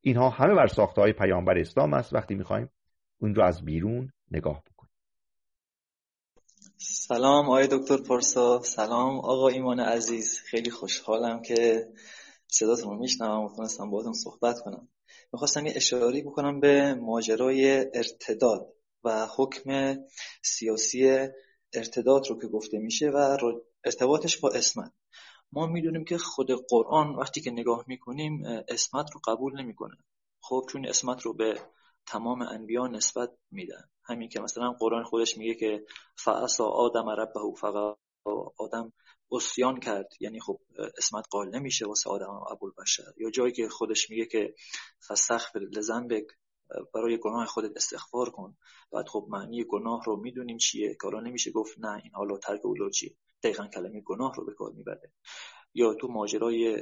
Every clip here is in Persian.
اینها همه بر ساخته‌های پیامبر اسلام است وقتی میخوایم اون رو از بیرون نگاه بکنیم. سلام آقای دکتر پارسا، سلام آقا ایمان عزیز، خیلی خوشحالم که صداتون رو میشنوم و تونستم باهاتون صحبت کنم. میخواستم یه اشاره بکنم به ماجرای ارتداد و حکم سیاسی ارتداد رو که گفته میشه و ارتباطش با اسمت. ما میدونیم که خود قرآن وقتی که نگاه میکنیم اسمت رو قبول نمیکنه. خب چون اسمت رو به تمام انبیا نسبت میدن، همین که مثلا قرآن خودش میگه که فعصی آدم ربه فقط آدم عصیان کرد، یعنی خب اسمت قائل نمیشه واسه آدم ابوالبشر. یا جایی که خودش میگه که فاستغفر لذنبک، برای گناه خودت استغفار کن. بعد خب معنی گناه رو میدونیم چیه، کارا نمیشه گفت نه این حالا ترک اولوچی، دقیقاً کلمه گناه رو به کار میبره. یا تو ماجرای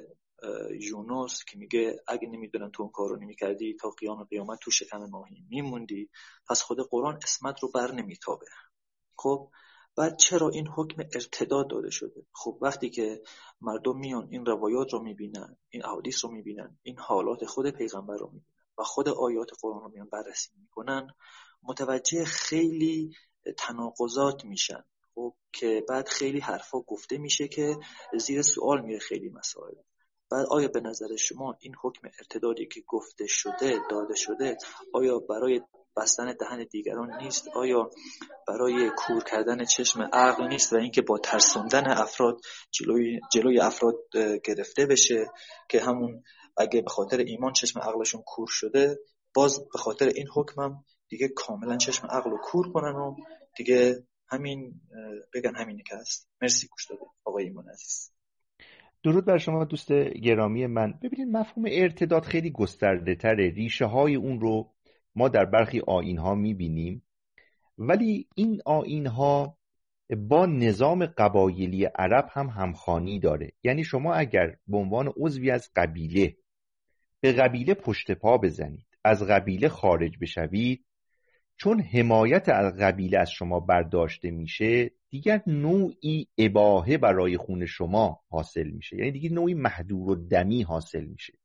یونس که میگه اگه نمیدونن تو اون کار رو نمیکردی تا قیامت تو شکم ماهی میموندی. پس خود قرآن اسمت رو بر نمیتابه. خب بعد چرا این حکم ارتداد داده شده؟ خب وقتی که مردم میان این روایات رو میبینن، این احادیث رو میبینن، این حالات خود پیغمبر رو میبینن و خود آیات قرآن رو میان بررسی میکنن، متوجه خیلی تناقضات میشن. خب که بعد خیلی حرفا گفته میشه که زیر سوال میره خیلی مسائل. بعد آیا به نظر شما این حکم ارتدادی که گفته شده، داده شده، آیا برای بستن دهن دیگران نیست؟ آیا برای کور کردن چشم عقل نیست و اینکه با ترسوندن افراد جلوی افراد گرفته بشه که همون اگه به خاطر ایمان چشم عقلشون کور شده، باز به خاطر این حکمم دیگه کاملا چشم عقل رو کور کنن و دیگه همین بگن همینی که هست. مرسی گوش دادید آقای ایمان عزیز. درود بر شما دوست گرامی من. ببینید مفهوم ارتداد خیلی گسترده تره. ریشه های اون رو ما در برخی آیین ها میبینیم، ولی این آیین ها با نظام قبایلی عرب هم همخوانی داره. یعنی شما اگر به عنوان عضوی از قبیله به قبیله پشت پا بزنید، از قبیله خارج بشوید، چون حمایت از قبیله از شما برداشته میشه، دیگر نوعی اباحه برای خون شما حاصل میشه، یعنی دیگر نوعی محدور و دمی حاصل میشه.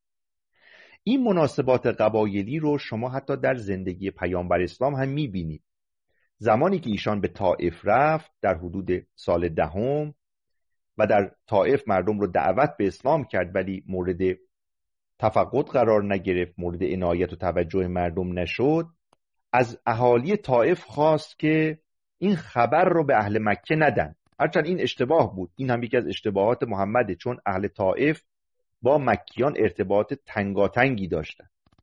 این مناسبات قبایلی رو شما حتی در زندگی پیامبر اسلام هم میبینید. زمانی که ایشان به طائف رفت در حدود سال 10 و در طائف مردم رو دعوت به اسلام کرد، ولی مورد تفقد قرار نگرفت، مورد عنایت و توجه مردم نشد، از اهالی طائف خواست که این خبر رو به اهل مکه ندن. هرچند این اشتباه بود، این هم یکی از اشتباهات محمده، چون اهل طائف با مکیان ارتباط تنگاتنگی داشتن.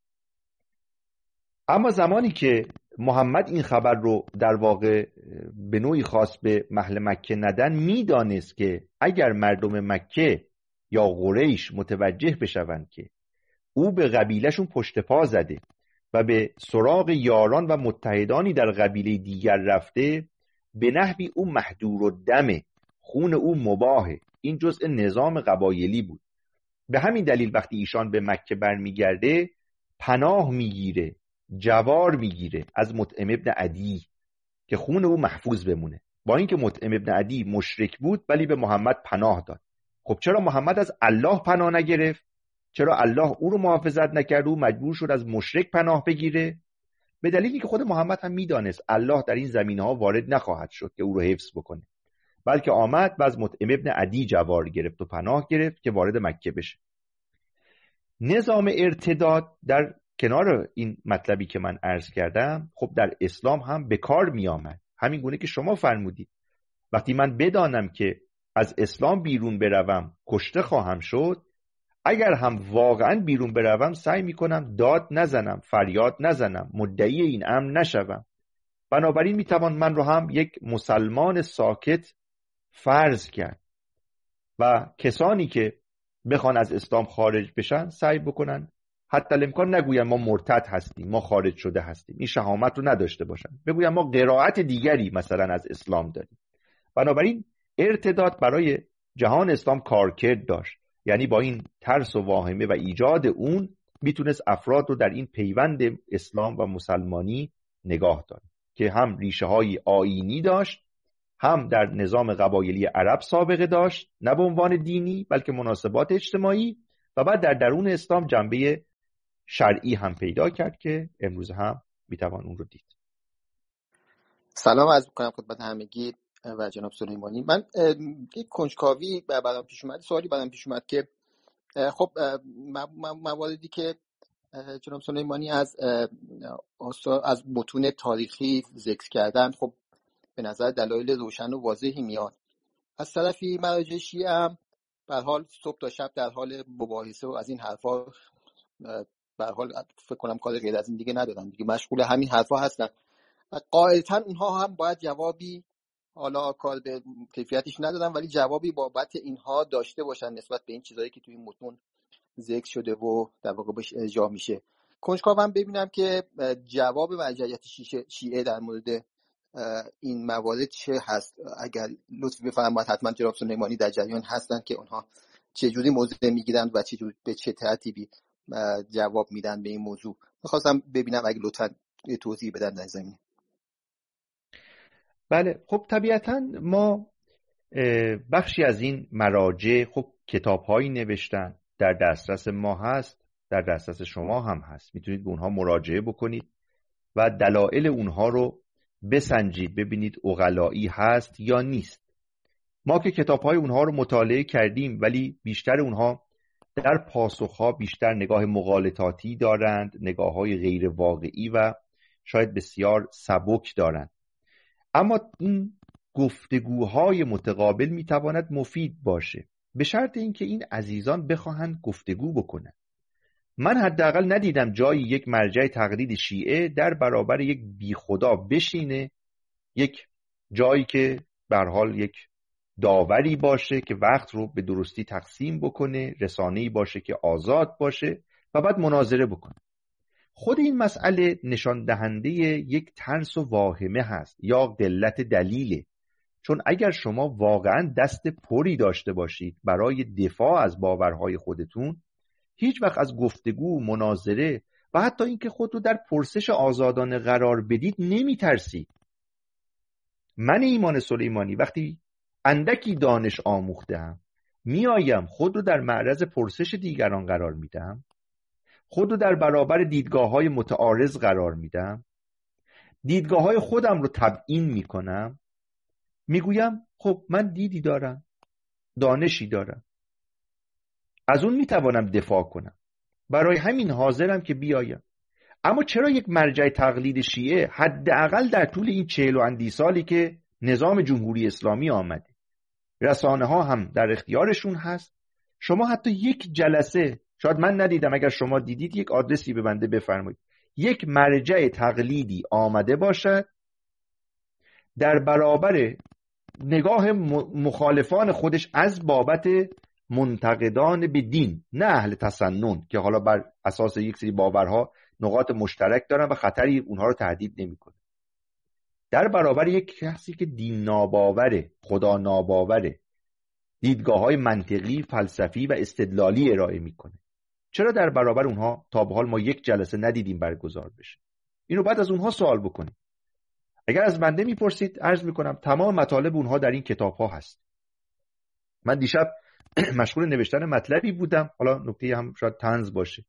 اما زمانی که محمد این خبر رو در واقع به نوعی خواست به اهل مکه ندن، میدانست که اگر مردم مکه یا قریش متوجه بشوند که او به قبیلهشون پشت پا زده و به سراغ یاران و متحدانی در قبیله دیگر رفته، به نحوی او محدور و دمه، خون او مباهه. این جزء نظام قبایلی بود. به همین دلیل وقتی ایشان به مکه برمیگرده پناه میگیره، جوار میگیره از مطعم ابن عدی که خون او محفوظ بمونه. با اینکه مطعم ابن عدی مشرک بود ولی به محمد پناه داد. خب چرا محمد از الله پناه نگرفت؟ چرا الله او رو محافظت نکرد و مجبور شد از مشرک پناه بگیره؟ به دلیلی که خود محمد هم میدانست الله در این زمینه‌ها وارد نخواهد شد که او رو حفظ بکنه، بلکه آمد و از مطعم ابن عدی جوار گرفت و پناه گرفت که وارد مکه بشه. نظام ارتداد در کنار این مطلبی که من عرض کردم، خب در اسلام هم به کار می آمد. همین گونه که شما فرمودید، وقتی من بدانم که از اسلام بیرون بروم کشته خواهم شد، اگر هم واقعا بیرون بروم سعی می کنم داد نزنم، فریاد نزنم، مدعی این امر نشوم. بنابراین می توان من رو هم یک مسلمان ساکت فرض کرد و کسانی که بخوان از اسلام خارج بشن سعی بکنن حتی الامکان نگویم ما مرتد هستیم، ما خارج شده هستیم، این شهامت رو نداشته باشن، بگویم ما قرائت دیگری مثلا از اسلام داریم. بنابراین ارتداد برای جهان اسلام کارکرد داشت، یعنی با این ترس و واهمه و ایجاد اون میتونست افراد رو در این پیوند اسلام و مسلمانی نگاه داره که هم ریشه های آیینی داشت، هم در نظام قبایلی عرب سابقه داشت، نه به عنوان دینی بلکه مناسبات اجتماعی، و بعد در درون اسلام جنبه شرعی هم پیدا کرد که امروز هم میتوان اون رو دید. سلام عرض می‌کنم خدمت همگی و جناب سلیمانی. من یک کنجکاوی بعدم پیش اومد، سوالی بعدم پیش اومد که خب مواردی که جناب سلیمانی از متون تاریخی ذکر کردن، خب به نظر دلایل روشن و واضحی میاد. از طرفی مراجع شیعه هم به هر حال صبح تا شب در حال مباحثه و از این حرفا، به هر حال فکر کنم کار غیر از این دیگه ندارن دیگه، مشغول همین حرفا هستن. قاعدتاً اونها هم باید جوابی، حالا کار به کیفیتش ندارن، ولی جوابی بابت اینها داشته باشن نسبت به این چیزایی که توی این متون ذکر شده و در واقع بهش ارجاع میشه. کنجکاوم ببینم که جواب مرجعیت شیعه در مورد این موارد چه هست. اگر لطفی بفرمایید، حتما جناب سلیمانی در جریان هستن که اونها چه جوری موضع میگیرن و چه جوری به چه ترتیبی جواب میدن به این موضوع. می‌خواستم ببینم اگه لطفا توضیح بدن در زمین. بله، خب طبیعتاً ما بخشی از این مراجع خب کتاب‌هایی نوشتن، در دسترس ما هست، در دسترس شما هم هست، میتونید به اونها مراجعه بکنید و دلایل اونها رو بسنجید، ببینید عقلایی هست یا نیست. ما که کتاب‌های اونها رو مطالعه کردیم، ولی بیشتر اونها در پاسخ‌ها بیشتر نگاه مغالطاتی دارند، نگاه‌های غیر واقعی و شاید بسیار سبک دارند. اما این گفتگوهای متقابل میتواند مفید باشه، به شرط اینکه این عزیزان بخواهند گفتگو بکنند. من حداقل ندیدم جایی یک مرجع تقلید شیعه در برابر یک بیخدا بشینه، یک جایی که به هر حال یک داوری باشه که وقت رو به درستی تقسیم بکنه، رسانه‌ای باشه که آزاد باشه و بعد مناظره بکنه. خود این مسئله نشان دهنده یک ترس و واهمه هست یا قلت دلیله. چون اگر شما واقعا دست پری داشته باشید برای دفاع از باورهای خودتون، هیچ وقت از گفتگو، مناظره و حتی اینکه خود رو در پرسش آزادانه قرار بدید نمی ترسید. من ایمان سلیمانی وقتی اندکی دانش آموخته‌ام، میایم خود رو در معرض پرسش دیگران قرار میدم، خود رو در برابر دیدگاه‌های متعارض قرار میدم، دیدگاه‌های خودم رو تبیین میکنم، میگویم خب من دیدی دارم، دانشی دارم، از اون میتوانم دفاع کنم، برای همین حاضرم که بیایم. اما چرا یک مرجع تقلید شیعه حداقل در طول این 40 و اندی سالی که نظام جمهوری اسلامی آمده، رسانه ها هم در اختیارشون هست، شما حتی یک جلسه، شاید من ندیدم، اگر شما دیدید یک آدرسی به بنده بفرمایید، یک مرجع تقلیدی آمده باشد در برابر نگاه مخالفان خودش از بابت منتقدان به دین، نه اهل تسنن که حالا بر اساس یک سری باورها نقاط مشترک دارن و خطری اونها رو تهدید نمیکنه، در برابر یک کسی که دین ناباوره، خدا ناباوره، دیدگاه‌های منطقی، فلسفی و استدلالی ارائه میکنه، چرا در برابر اونها تا به حال ما یک جلسه ندیدیم برگزار بشه؟ اینو بعد از اونها سوال بکنیم. اگر از بنده میپرسید، عرض میکنم تمام مطالب اونها در این کتاب‌ها هست. من دیشب مشغول نوشتن مطلبی بودم، حالا نکته هم شاید طنز باشه.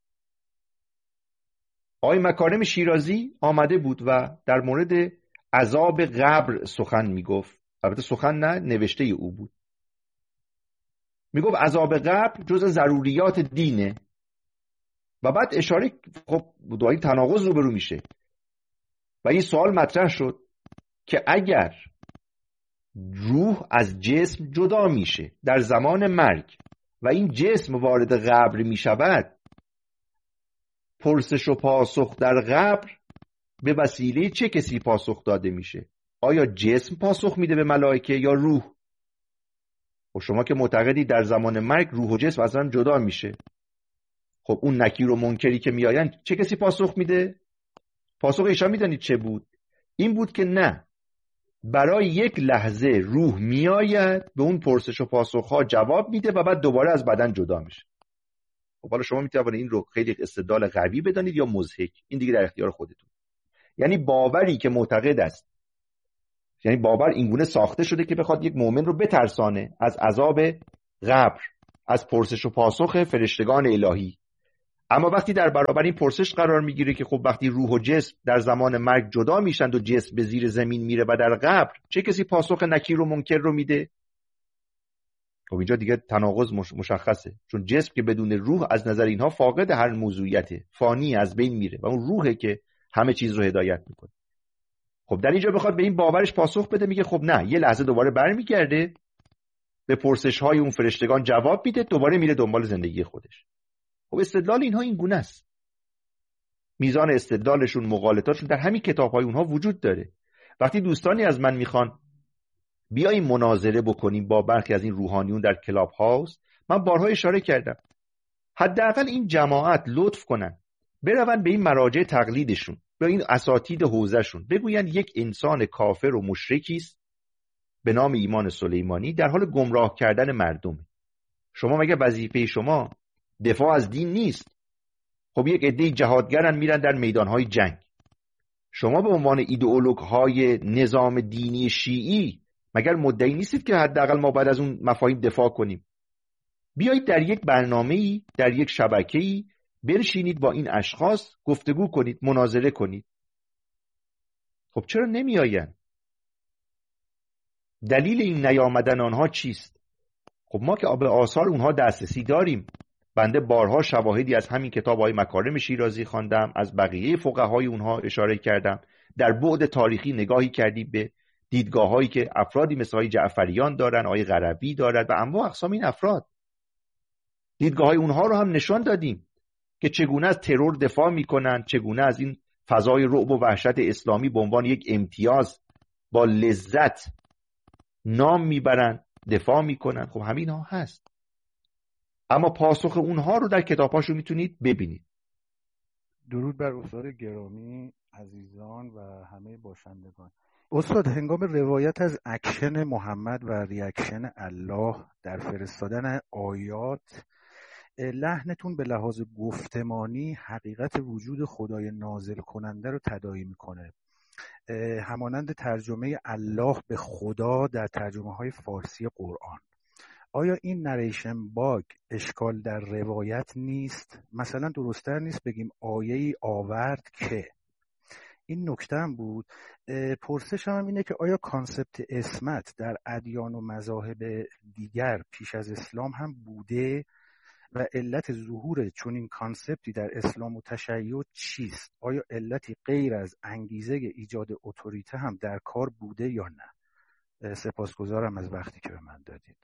آقای مکارم شیرازی آمده بود و در مورد عذاب قبر سخن میگفت. البته سخن نه، نوشته او بود. میگفت عذاب قبر جزء ضروریات دینه و بعد اشاره، خب با این تناقض روبرو میشه و این سوال مطرح شد که اگر روح از جسم جدا میشه در زمان مرگ و این جسم وارد قبر میشود، پرسش و پاسخ در قبر به وسیله چه کسی پاسخ داده میشه؟ آیا جسم پاسخ میده به ملائکه یا روح؟ خب شما که معتقدی در زمان مرگ روح و جسم از هم جدا میشه، خب اون نکیر و منکری که میآیند چه کسی پاسخ میده؟ پاسخ ایشان میدانید چه بود؟ این بود که نه، برای یک لحظه روح میآید، به اون پرسش و پاسخها جواب میده و بعد دوباره از بدن جدا میشه. خب حالا شما میتوانید این رو خیلی استدلال قوی بدانید یا مضحک، این دیگه در اختیار خودتون. یعنی باوری که معتقد است، یعنی باور اینگونه ساخته شده که بخواد یک مؤمن رو بترسانه از عذاب قبر، از پرسش و پاسخ فرشتگان الهی، اما وقتی در برابر این پرسش قرار میگیره که خب وقتی روح و جسم در زمان مرگ جدا میشند و جسم به زیر زمین میره و در قبر چه کسی پاسخ نکیر و منکر رو میده؟ خب اینجا دیگه تناقض مشخصه، چون جسم که بدون روح از نظر اینها فاقد هر موضوعیته، فانی، از بین میره و اون روحه که همه چیز رو هدایت میکنه. خب در اینجا بخواد به این باورش پاسخ بده، میگه خب نه، یه لحظه دوباره برمیگرده به پرسش های اون فرشتگان جواب میده، دوباره میره دنبال زندگی خودش. خب استدلال اینها این گونه است، میزان استدلالشون، مغالطاتشون در همین کتاب‌های اونها وجود داره. وقتی دوستانی از من میخوان بیاییم مناظره بکنیم با برخی از این روحانیون در کلاب هاوس، من بارها اشاره کردم حداقل این جماعت لطف کنن برون به این مراجع تقلیدشون، به این اساتید حوزهشون، بگوین یک انسان کافر و مشرکی است به نام ایمان سلیمانی در حال گمراه کردن مردم. شما مگه وظیفه شما دفاع از دین نیست؟ خب یک عده جهادگرن میرن در میدانهای جنگ، شما به عنوان ایدئولوگ‌های نظام دینی شیعی مگر مدعی نیستید که حداقل ما بعد از اون مفاهیم دفاع کنیم؟ بیایید در یک برنامه‌ای، در یک شبکه‌ای بنشینید با این اشخاص گفتگو کنید، مناظره کنید. خب چرا نمیآیند؟ دلیل این نیامدن آنها چیست؟ خب ما که به آثار اونها دسترسی داریم. بنده بارها شواهدی از همین کتاب‌های مکارم شیرازی خواندم، از بقیه فقهای اونها اشاره کردم، در بعد تاریخی نگاهی کردیم به دیدگاه‌هایی که افرادی مثل آقای جعفریان دارن، آقای غربی دارد و انواع اقسام این افراد. دیدگاه‌های اونها رو هم نشان دادیم که چگونه از ترور دفاع میکنن، چگونه از این فضای رعب و وحشت اسلامی به عنوان یک امتیاز با لذت نام میبرن، دفاع میکنن. خب همین ها هست، اما پاسخ اونها رو در کتاب‌هاشون میتونید ببینید. درود بر استاد گرامی، عزیزان و همه باشندگان. استاد، هنگام روایت از اکشن محمد و ریاکشن الله در فرستادن آیات، لحنتون به لحاظ گفتمانی حقیقت وجود خدای نازل کننده رو تداعی میکنه، همانند ترجمه الله به خدا در ترجمه های فارسی قرآن. آیا این نریشن باگ اشکال در روایت نیست؟ مثلا درست‌تر نیست بگیم آیه‌ای آورد که؟ این نکته هم بود. پرسش هم اینه که آیا کانسپت اسمت در ادیان و مذاهب دیگر پیش از اسلام هم بوده و علت ظهور چنین کانسپتی در اسلام و تشیع چیست؟ آیا علتی غیر از انگیزه ایجاد اتوریته هم در کار بوده یا نه؟ سپاسگزارم از وقتی که به من دادید.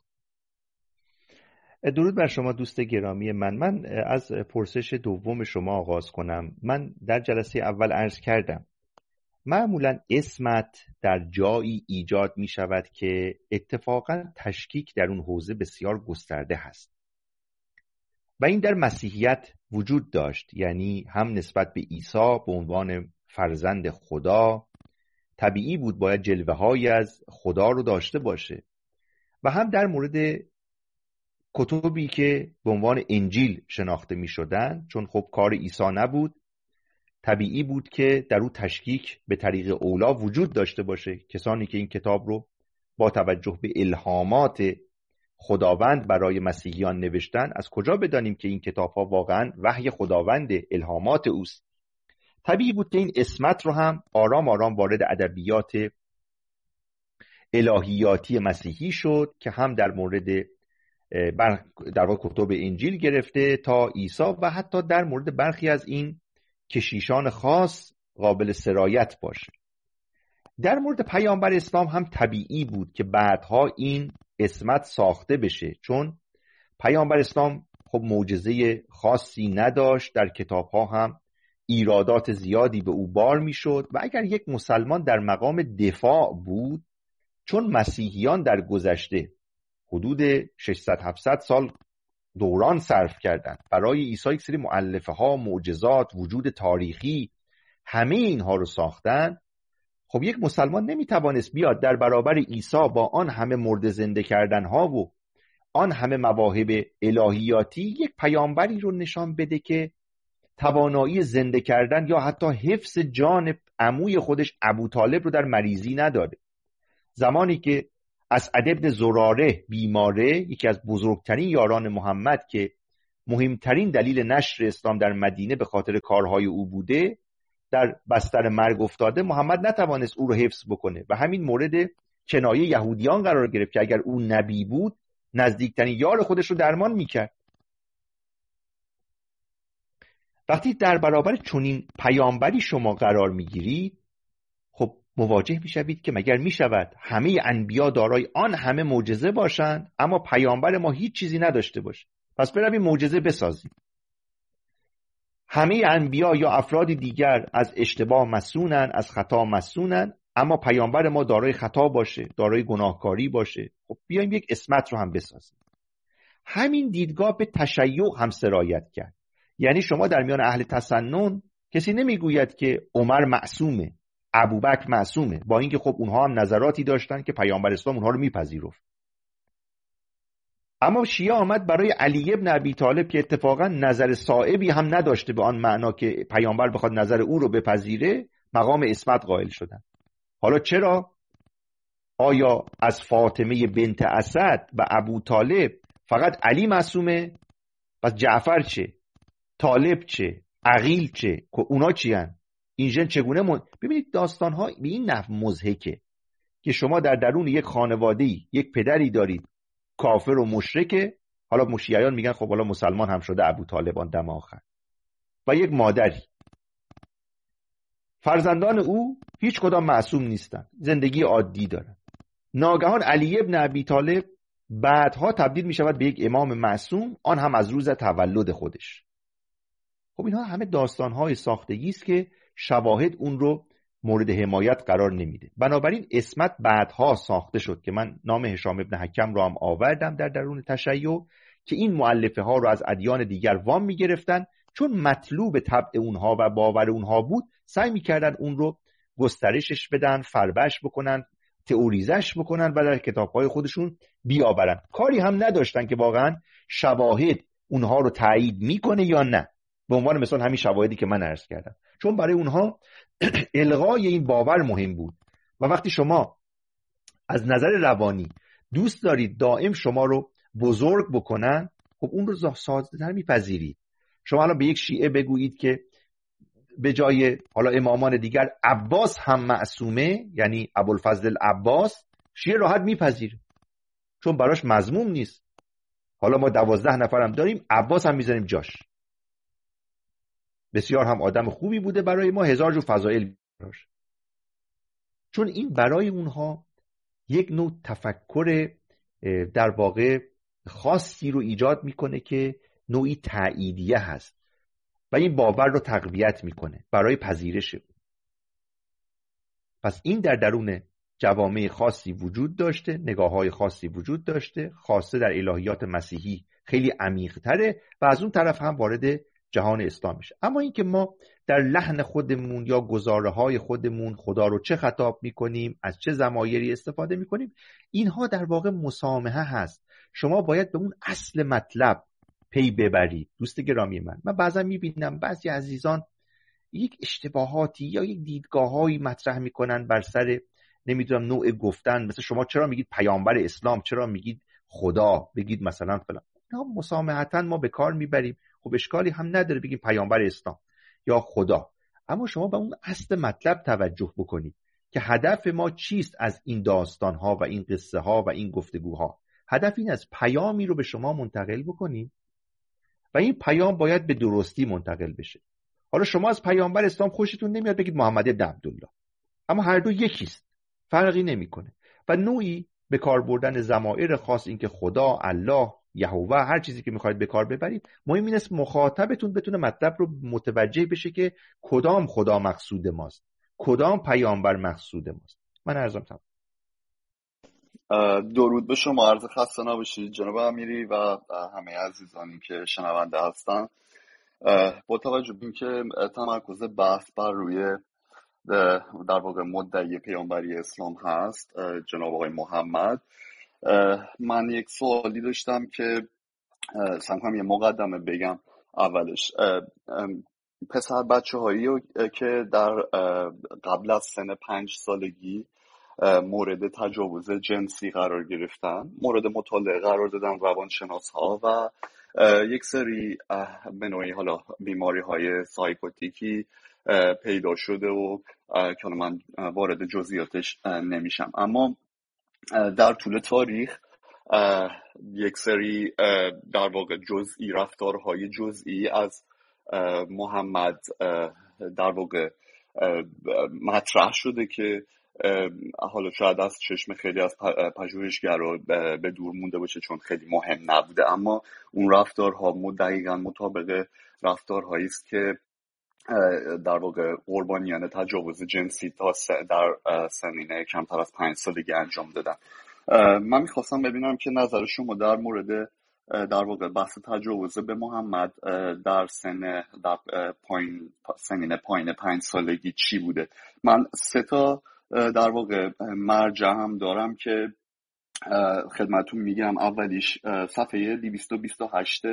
درود بر شما دوست گرامی من از پرسش دوم شما آغاز کنم. من در جلسه اول عرض کردم معمولا اسمت در جایی ایجاد می شود که اتفاقا تشکیک در اون حوزه بسیار گسترده هست و این در مسیحیت وجود داشت، یعنی هم نسبت به عیسی به عنوان فرزند خدا طبیعی بود باید جلوه های از خدا رو داشته باشه، و هم در مورد کتبی که به عنوان انجیل شناخته می شدن، چون خب کار عیسی نبود، طبیعی بود که در او تشکیک به طریق اولا وجود داشته باشه. کسانی که این کتاب رو با توجه به الهامات خداوند برای مسیحیان نوشتن، از کجا بدانیم که این کتاب ها واقعا وحی خداوند، الهامات اوست؟ طبیعی بود که این اسمت رو هم آرام آرام وارد ادبیات الهیاتی مسیحی شد که هم در مورد در واقع کتب انجیل گرفته تا عیسی و حتی در مورد برخی از این کشیشان خاص قابل سرایت باشه. در مورد پیامبر اسلام هم طبیعی بود که بعدها این اسمت ساخته بشه، چون پیامبر اسلام خب معجزه خاصی نداشت، در کتابها هم ایرادات زیادی به او بار میشد و اگر یک مسلمان در مقام دفاع بود، چون مسیحیان در گذشته حدود 600-700 سال دوران صرف کردند برای عیسی، یک سری مؤلفه ها، معجزات، وجود تاریخی، همه اینها رو ساختن. خب یک مسلمان نمیتوانست بیاد در برابر عیسی با آن همه مرده زنده کردن ها و آن همه مواهب الهیاتی یک پیامبری رو نشان بده که توانایی زنده کردن یا حتی حفظ جان عموی خودش ابوطالب رو در مریضی نداره. زمانی که اسعد ابن زراره بیماره، یکی از بزرگترین یاران محمد که مهمترین دلیل نشر اسلام در مدینه به خاطر کارهای او بوده، در بستر مرگ افتاده، محمد نتوانست او رو حفظ بکنه و همین مورد کنایه یهودیان قرار گرفت که اگر او نبی بود نزدیکترین یار خودش رو درمان میکرد. وقتی در برابر چنین پیامبری شما قرار میگیرید، خب مواجه میشوید که مگر میشود همه انبیا دارای آن همه معجزه باشند اما پیامبر ما هیچ چیزی نداشته باشه؟ پس برویم معجزه بسازیم. همه انبیا یا افراد دیگر از اشتباه مسئولن، از خطا مسئولن، اما پیامبر ما دارای خطا باشه، دارای گناهکاری باشه. خب بیایم یک عصمت رو هم بسازیم. همین دیدگاه به تشیع هم سرایت کرد. یعنی شما در میان اهل تسنن کسی نمیگوید که عمر معصومه، ابوبکر معصومه، با اینکه خب اونها هم نظراتی داشتن که پیامبر اسلام اونها رو میپذیرفت. اما شیعه آمد برای علی ابن ابی طالب که اتفاقا نظر صائبی هم نداشته به آن معنا که پیامبر بخواد نظر او رو بپذیره، مقام عصمت قائل شدن. حالا چرا؟ آیا از فاطمه بنت اسد و ابو طالب فقط علی معصومه؟ پس جعفر چه؟ طالب چه؟ عقیل چه؟ اونا چی هن؟ این ژن چگونه ببینید داستان‌ها به این نحو مضحکه که شما در درون یک خانواده‌ای یک پدری دارید کافر و مشرکه، حالا مشیعیان میگن خب حالا مسلمان هم شده ابو طالبان دم آخر، و یک مادری، فرزندان او هیچ کدام معصوم نیستن، زندگی عادی دارن. ناگهان علی ابن ابی طالب بعدها تبدیل می شود به یک امام معصوم، آن هم از روز تولد خودش. خب اینها همه داستان‌های ساختگی است که شواهد اون رو مورد حمایت قرار نمیده. بنابراین عصمت بعدها ساخته شد که من نام هشام ابن حکم رو هم آوردم در درون تشیع که این مؤلفه ها رو از ادیان دیگر وام میگرفتن، چون مطلوب طبع اونها و باور اونها بود، سعی میکردن اون رو گسترشش بدن، فربش بکنن، تئوریزش بکنن و در کتاب‌های خودشون بیاورن. کاری هم نداشتن که واقعا شواهد اونها رو تایید میکنه یا نه. به عنوان مثال همین شواهدی که من عرض کردم، چون برای اونها الغای این باور مهم بود. و وقتی شما از نظر روانی دوست دارید دائم شما رو بزرگ بکنن، خب اون رو ساده‌تر میپذیرید. شما الان به یک شیعه بگویید که به جای حالا امامان دیگر عباس هم معصومه، یعنی ابوالفضل العباس، شیعه راحت میپذیره چون براش مذموم نیست. حالا ما 12 نفرم داریم، عباس هم میذاریم جاش، بسیار هم آدم خوبی بوده برای ما، 1000 جور فضائل براش. چون این برای اونها یک نوع تفکر در واقع خاصی رو ایجاد میکنه که نوعی تأییدیه هست و این باور رو تقویت میکنه برای پذیرش. پس این در درون جوامع خاصی وجود داشته، نگاه‌های خاصی وجود داشته، خاصه در الهیات مسیحی خیلی عمیق‌تره و از اون طرف هم وارد جهان اسلام میشه. اما اینکه ما در لحن خودمون یا گزاره‌های خودمون خدا رو چه خطاب میکنیم، از چه ضمایری استفاده میکنیم، اینها در واقع مسامحه هست. شما باید به اون اصل مطلب پی ببرید. دوست گرامی من بعضا میبینم بعضی عزیزان یک اشتباهاتی یا یک دیدگاه‌هایی مطرح میکنن بر سر نمیدونم نوع گفتن، مثل شما چرا میگید پیامبر اسلام، چرا میگید خدا، بگید مثلا فلان. اینا مسامحتاً ما به کار میبریم، خب اشکالی هم نداره بگیم پیامبر اسلام یا خدا، اما شما به اون اصل مطلب توجه بکنید که هدف ما چیست از این داستان‌ها و این قصه ها و این گفتگوها. هدف این است پیامی رو به شما منتقل بکنیم و این پیام باید به درستی منتقل بشه. حالا شما از پیامبر اسلام خوشتون نمیاد بگید محمد ابن عبدالله، اما هر دو یکیست، فرقی نمیکنه. و نوعی به کار بردن ضمایر خاص، این که خدا، الله، یهوه، هر چیزی که میخواید به کار ببرید، مهم این است مخاطبتون بتونه مطلب رو متوجه بشه که کدام خدا مقصود ماست، کدام پیامبر مقصود ماست. من عرضم تمام. درود به شما، عرض خسته نباشید جناب امیری و همه عزیزانی که شنونده هستن. با توجه به اینکه تمرکز بحث بر روی در واقع مدعی پیامبری اسلام هست جناب آقای محمد، من یک سوالی داشتم که سعی کنم یه مقدمه بگم. اولش پسر بچه هایی که در قبل از سن 5 سالگی مورد تجاوز جنسی قرار گرفتن، مورد مطالعه قرار دادن روانشناس ها و یک سری به نوعی حالا بیماری های سایکوتیکی پیدا شده و که من وارد جزئیاتش نمیشم، اما در طول تاریخ یک سری در واقع رفتارهای جزئی از محمد در واقع مطرح شده که حالا شاید از چشم خیلی از پژوهشگرا به دور مونده باشه چون خیلی مهم نبوده، اما اون رفتارها دقیقاً مطابق رفتارهایی است که در واقع قربانیان تجاوز جنسی تا در سنین کمتر از 5 سالگی انجام دادن. من میخواستم ببینم که نظر شما در مورد در واقع بحث تجاوز به محمد در سنین پایین 5 سالگی چی بوده. من 3 تا در واقع مرجع هم دارم که خدمتون میگم. اولیش صفحه 228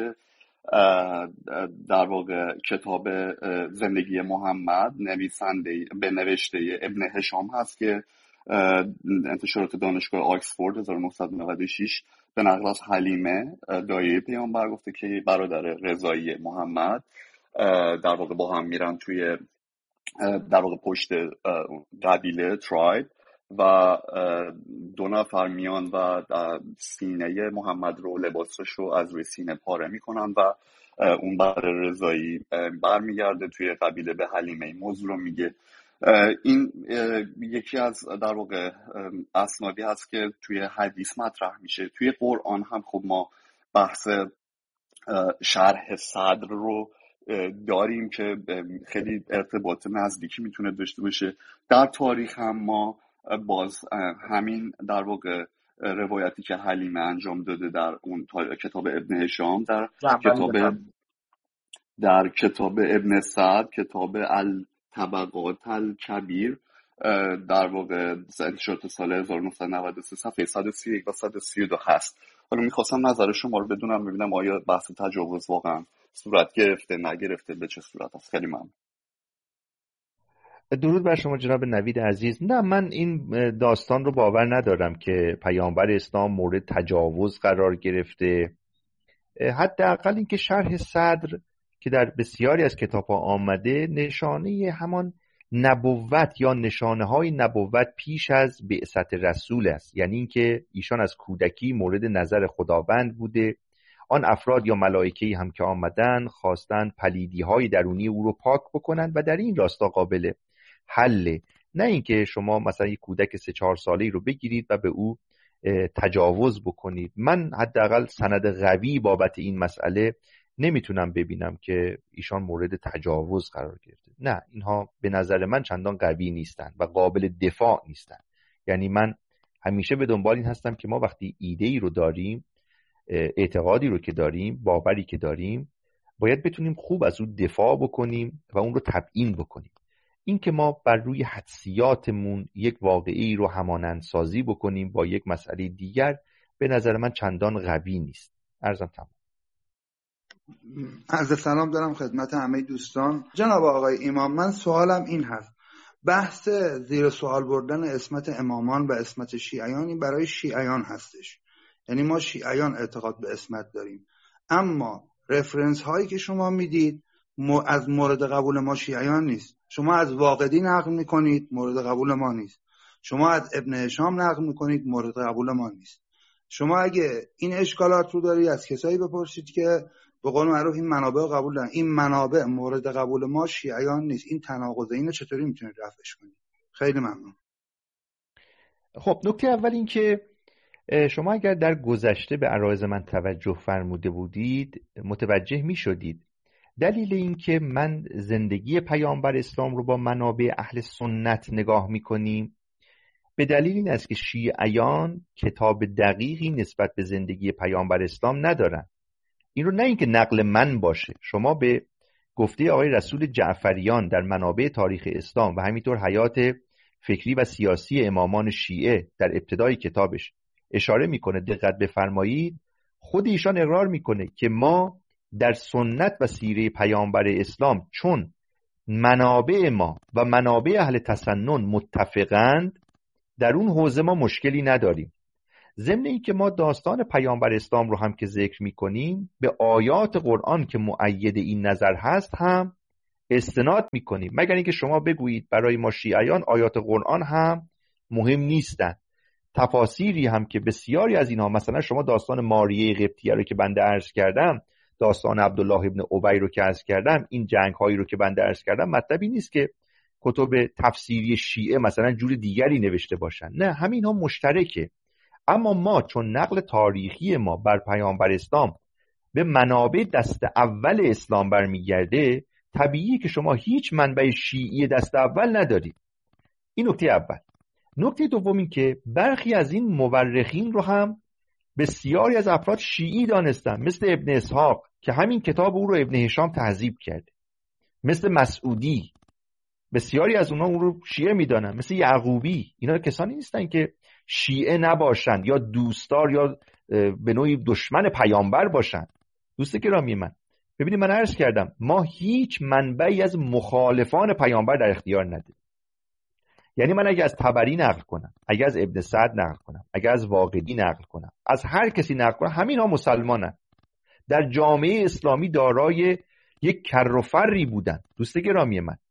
در واقع کتاب زندگی محمد به نوشته ابن هشام هست که انتشارات دانشگاه آکسفورد 1996 به نقل از حلیمه دایه پیامبر گفته که برادر رضایی محمد در واقع با هم میرن توی در واقع پشت قبیله ترایب و 2 نفر میان و سینه محمد رو لباسش رو از روی سینه پاره میکنن و اون برادر رضایی برمیگرده توی قبیله به حلیمه این موضوع رو میگه. این یکی از در واقع اسنادی هست که توی حدیث مطرح میشه. توی قرآن هم خب ما بحث شرح صدر رو داریم که خیلی ارتباط نزدیکی میتونه داشته باشه. در تاریخ هم ما باز همین در واقع روایتی که حلیمه انجام داده در اون کتاب ابن هشام، در کتاب ابن سعد، کتاب الطبقات الکبیر، در واقع انتشارات سال 1993 صفحه 131 و 132 هست. حالا میخواستم نظر شما رو بدونم ببینم آیا بحث تجاوز واقعا صورت گرفته نگرفته، به چه صورت است. خیلی ممنون. درود بر شما جناب نوید عزیز. نه، من این داستان رو باور ندارم که پیامبر اسلام مورد تجاوز قرار گرفته. حداقل اینکه شرح صدر که در بسیاری از کتاب‌ها آمده نشانه همان نبوت یا نشانه‌های نبوت پیش از بعثت رسول است، یعنی اینکه ایشان از کودکی مورد نظر خداوند بوده. آن افراد یا ملائکه‌ای هم که آمدن خواستن پلیدی‌های درونی او رو پاک بکنن و در این راستا قابل حله. نه اینکه شما مثلا یک کودک 3-4 ساله‌ای رو بگیرید و به او تجاوز بکنید. من حداقل سند قوی بابت این مسئله نمیتونم ببینم که ایشان مورد تجاوز قرار گرفته. نه، اینها به نظر من چندان قوی نیستن و قابل دفاع نیستن. یعنی من همیشه به دنبال این هستم که ما وقتی ایده‌ای رو داریم، اعتقادی رو که داریم، باوری که داریم، باید بتونیم خوب از اون دفاع بکنیم و اون رو تبیین بکنیم. این که ما بر روی حدسیاتمون یک واقعی رو همانندسازی بکنیم با یک مسئله دیگر به نظر من چندان قوی نیست. عرضم تمام. عرض سلام دارم خدمت همه دوستان. جناب آقای امام، من سوالم این هست: بحث زیر سوال بردن عصمت امامان و عصمت شیعیان این برای شیعیان هستش، یعنی ما شیعیان اعتقاد به عصمت داریم، اما رفرنس هایی که شما میدید از مورد قبول ما شیعیان نیست. شما از واقدی نقل میکنید، مورد قبول ما نیست. شما از ابن هشام نقل میکنید، مورد قبول ما نیست. شما اگه این اشکالات رو داری از کسایی بپرسید که به قول معروف این منابع قبول دارن. این منابع مورد قبول ما شیعیان نیست. این تناقضه، اینو چطوری میتونید رفعش کنید؟ خیلی ممنون. خب، نکته اول این که شما اگر در گذشته به عرایض من توجه فرموده بودید متوجه می شدید دلیل این که من زندگی پیامبر اسلام رو با منابع اهل سنت نگاه می کنیم به دلیل این است که شیعیان کتاب دقیقی نسبت به زندگی پیامبر اسلام ندارن. این رو نه اینکه نقل من باشه، شما به گفته آقای رسول جعفریان در منابع تاریخ اسلام و همینطور حیات فکری و سیاسی امامان شیعه در ابتدای کتابش اشاره میکنه، دقت بفرمایید. خود ایشان اقرار میکنه که ما در سنت و سیره پیامبر اسلام چون منابع ما و منابع اهل تسنن متفقند در اون حوزه ما مشکلی نداریم. ضمن این که ما داستان پیامبر اسلام رو هم که ذکر میکنیم به آیات قرآن که مؤید این نظر هست هم استناد میکنیم، مگر اینکه شما بگویید برای ما شیعیان آیات قرآن هم مهم نیستن. تفاسیری هم که بسیاری از اینها، مثلا شما داستان ماریه قبطیه رو که بنده عرض کردم، داستان عبدالله ابن ابی رو که عرض کردم، این جنگ هایی رو که بنده عرض کردم، مطلبی نیست که کتب تفسیری شیعه مثلا جور دیگری نوشته باشن، نه، همین ها مشترکه. اما ما چون نقل تاریخی ما بر پیامبر اسلام به منابع دست اول اسلام برمیگرده، طبیعیه که شما هیچ منبع شیعی دست اول ندارید. این نکته اول. نکته دوم این که برخی از این مورخین رو هم بسیاری از افراد شیعی دانستن، مثل ابن اسحاق که همین کتاب او رو ابن هشام تهذیب کرده، مثل مسعودی، بسیاری از اونها اون رو شیعه میدانن، مثل یعقوبی. اینا کسانی نیستن که شیعه نباشند یا دوستدار یا به نوعی دشمن پیامبر باشند. دوست گرامی من، ببینید من عرض کردم ما هیچ منبعی از مخالفان پیامبر در اختیار نداریم. یعنی من اگه از طبری نقل کنم، اگه از ابن سعد نقل کنم، اگه از واقدی نقل کنم، از هر کسی نقل کنم، همین ها مسلمانن، در جامعه اسلامی دارای یک کر و فری بودن. دوست گرامی من،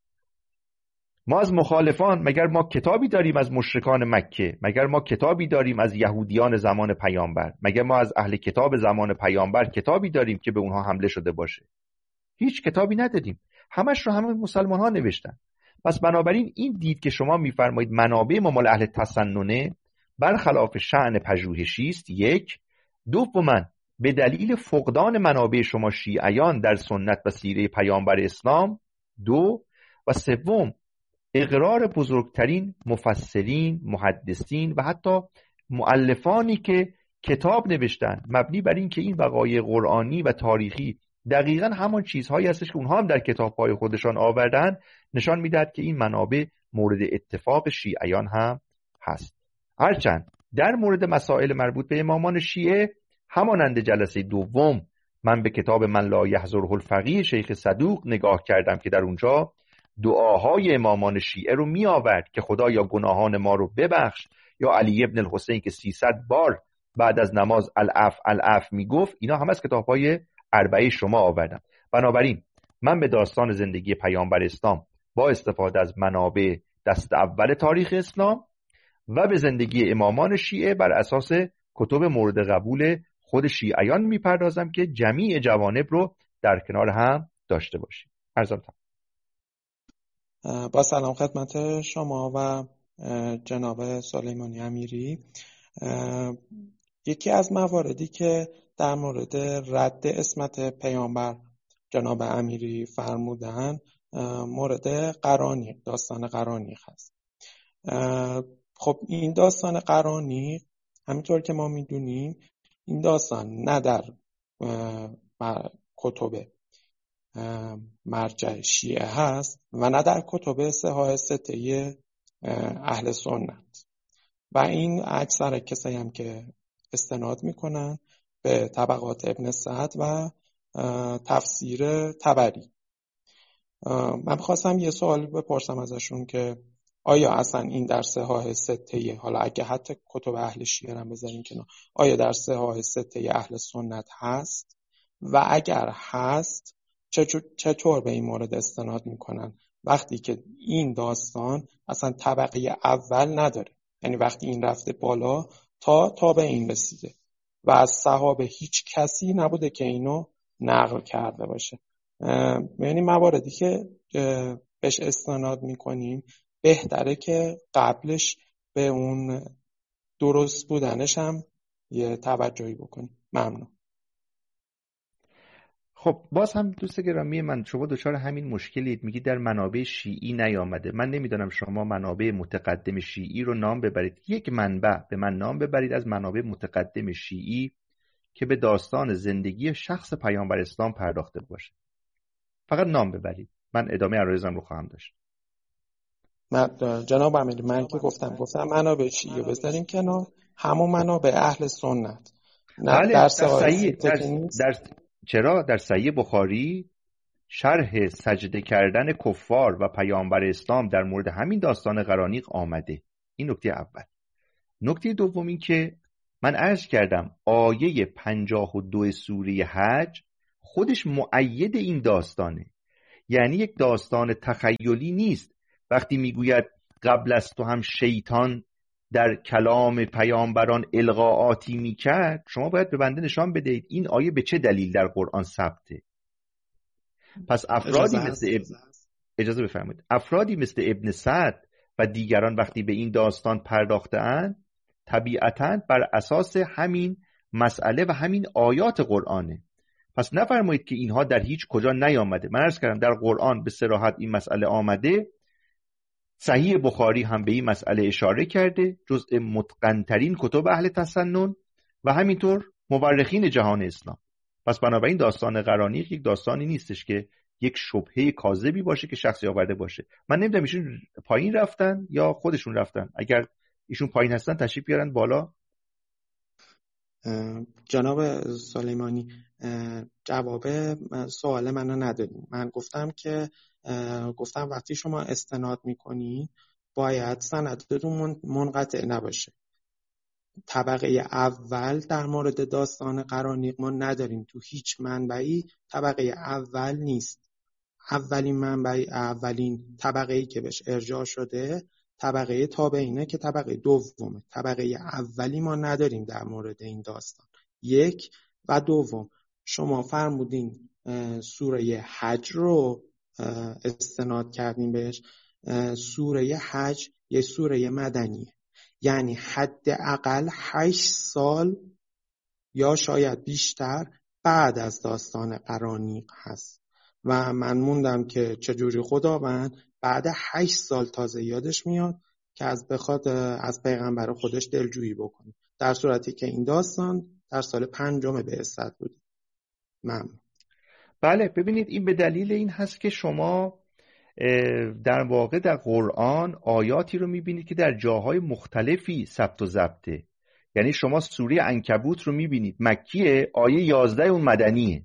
ما از مخالفان، مگر ما کتابی داریم از مشرکان مکه؟ مگر ما کتابی داریم از یهودیان زمان پیامبر؟ مگر ما از اهل کتاب زمان پیامبر کتابی داریم که به اونها حمله شده باشه؟ هیچ کتابی نداریم، همش رو همه مسلمان ها نوشتن. پس بنابراین این دید که شما میفرمایید منابع ما مال اهل تسننه برخلاف شأن پژوهشی است، یک. دوما به دلیل فقدان منابع شما شیعیان در سنت و سیره پیامبر اسلام، دو. و سوم اقرار بزرگترین مفسرین، محدثین و حتی مؤلفانی که کتاب نوشتن مبنی بر این که این وقایع قرآنی و تاریخی دقیقاً همان چیزهایی هستش که اونها هم در کتاب‌های خودشان آوردن، نشان میدهد که این منابع مورد اتفاق شیعیان هم هست. هرچند در مورد مسائل مربوط به امامان شیعه، همانند جلسه دوم من به کتاب من لا یحضره الفقیه شیخ صدوق نگاه کردم که در اونجا دعاهای امامان شیعه رو می آورد که خدایا گناهان ما رو ببخش، یا علی ابن الحسین که 300 بار بعد از نماز العف می گفت. اینا هم از کتاب‌های اربعه شما آوردم. بنابراین من به داستان زندگی پیامبر اسلام با استفاده از منابع دست اول تاریخ اسلام و به زندگی امامان شیعه بر اساس کتب مورد قبول خود شیعیان میپردازم که جمیع جوانب رو در کنار هم داشته باشیم. عرضم با سلام خدمت شما و جناب سلیمانی امیری. یکی از مواردی که در مورد رد عصمت پیامبر جناب امیری فرمودن مورد قرانیق، داستان قرانیق هست. خب این داستان قرانیق همینطور که ما میدونیم این داستان نه در کتب مرجع شیعه هست و نه در کتب صحاح سته اهل سنت، و این اکثر کسایی هم که استناد میکنن به طبقات ابن سعد و تفسیر طبری. من بخواستم یه سوال بپرسم ازشون که آیا اصلا این در صحاح سته، حالا اگه حتی کتب اهل شیعه هم بذاریم کنار، آیا در صحاح سته اهل سنت هست؟ و اگر هست چطور به این مورد استناد میکنن وقتی که این داستان اصلا طبقه اول نداره؟ یعنی وقتی این رفته بالا تا به این رسیده و از صحابه هیچ کسی نبوده که اینو نقل کرده باشه. یعنی مواردی که بهش استناد میکنیم بهتره که قبلش به اون درست بودنش هم یه توجهی بکنیم. ممنون. خب باز هم دوست گرامی من، شما دچار همین مشکلید، میگی در منابع شیعی نیامده. من نمیدونم شما منابع متقدم شیعی رو نام ببرید، یک منبع به من نام ببرید از منابع متقدم شیعی که به داستان زندگی شخص پیامبر اسلام پرداخته باشه. فقط نام ببرید، من ادامه عرایزم رو خواهم داشت. جناب امیری، من که گفتم منابع شیعی بذاریم کنار، همون منابع اهل سنت. بله، در صحیح چرا در صحیح بخاری شرح سجده کردن کفار و پیامبر اسلام در مورد همین داستان قرانیق آمده. این نکته اول. نکته دوم این که من عرض کردم آیه 52 سوره حج خودش مؤید این داستانه، یعنی یک داستان تخیلی نیست. وقتی میگوید قبل از تو هم شیطان در کلام پیامبران القاءاتی میکرد، شما باید به بنده نشان بدهید این آیه به چه دلیل در قرآن ثبته. پس اجازه بفرمایید، افرادی مثل ابن سعد و دیگران وقتی به این داستان پرداخته‌اند طبیعتاً بر اساس همین مسئله و همین آیات قرآنه. پس نفرمایید که اینها در هیچ کجا نیامده. من عرض کردم در قرآن به صراحت این مسئله آمده. صحیح بخاری هم به این مسئله اشاره کرده، جزء متقن‌ترین کتب اهل تسنن، و همینطور مورخین جهان اسلام. پس بنابراین داستان قرانیق یک داستانی نیستش که یک شبهه کاذبی باشه که شخصی آورده باشه. من نمیدونم ایشون پایین رفتن یا خودشون رفتن. اگر ایشون پایین هستن تشریف بیارن بالا. جناب سلیمانی، جواب سوال منو ندادیم. من گفتم وقتی شما استناد میکنی باید سندتون منقطع نباشه. طبقه اول در مورد داستان قرانیق ما نداریم، تو هیچ منبعی طبقه اول نیست. اولین طبقه‌ای که بهش ارجاع شده طبقه تابعینه که طبقه دومه. طبقه اولی ما نداریم در مورد این داستان. یک و دوم، شما فرمودین سوره حج رو استناد کردیم بهش. سوره حج یه سوره مدنیه، یعنی حداقل 8 سال یا شاید بیشتر بعد از داستان قرانیق هست و من موندم که چجوری خداوند بعد 8 سال تازه یادش میاد که بخواد از پیغمبر خودش دلجویی بکنه، در صورتی که این داستان در سال 5 بعثت بود. بله، ببینید این به دلیل این هست که شما در واقع در قرآن آیاتی رو میبینید که در جاهای مختلفی ثبت و ضبطه. یعنی شما سوره عنکبوت رو میبینید مکیه، آیه 11 اون مدنیه،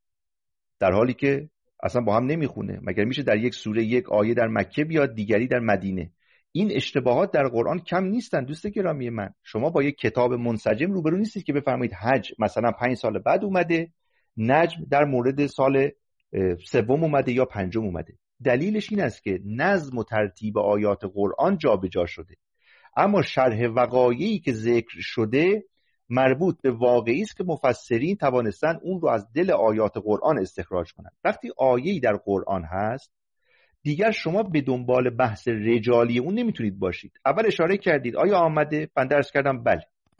در حالی که اصلا با هم نمیخونه. مگر میشه در یک سوره یک آیه در مکه بیاد دیگری در مدینه؟ این اشتباهات در قرآن کم نیستن دوست گرامی من. شما با یک کتاب منسجم روبرو نیستید که بفرمایید حج مثلا 5 سال بعد اومده، نجم در مورد سال 3 اومده یا 5 اومده. دلیلش این است که نظم و ترتیب آیات قرآن جابجا شده، اما شرح وقایعی که ذکر شده مربوط به واقعی است که مفسرین توانستن اون رو از دل آیات قرآن استخراج کنند. وقتی آیه‌ای در قرآن هست دیگر شما به دنبال بحث رجالی اون نمیتونید باشید. اول اشاره کردید آیا آمده؟ من درس کردم بله.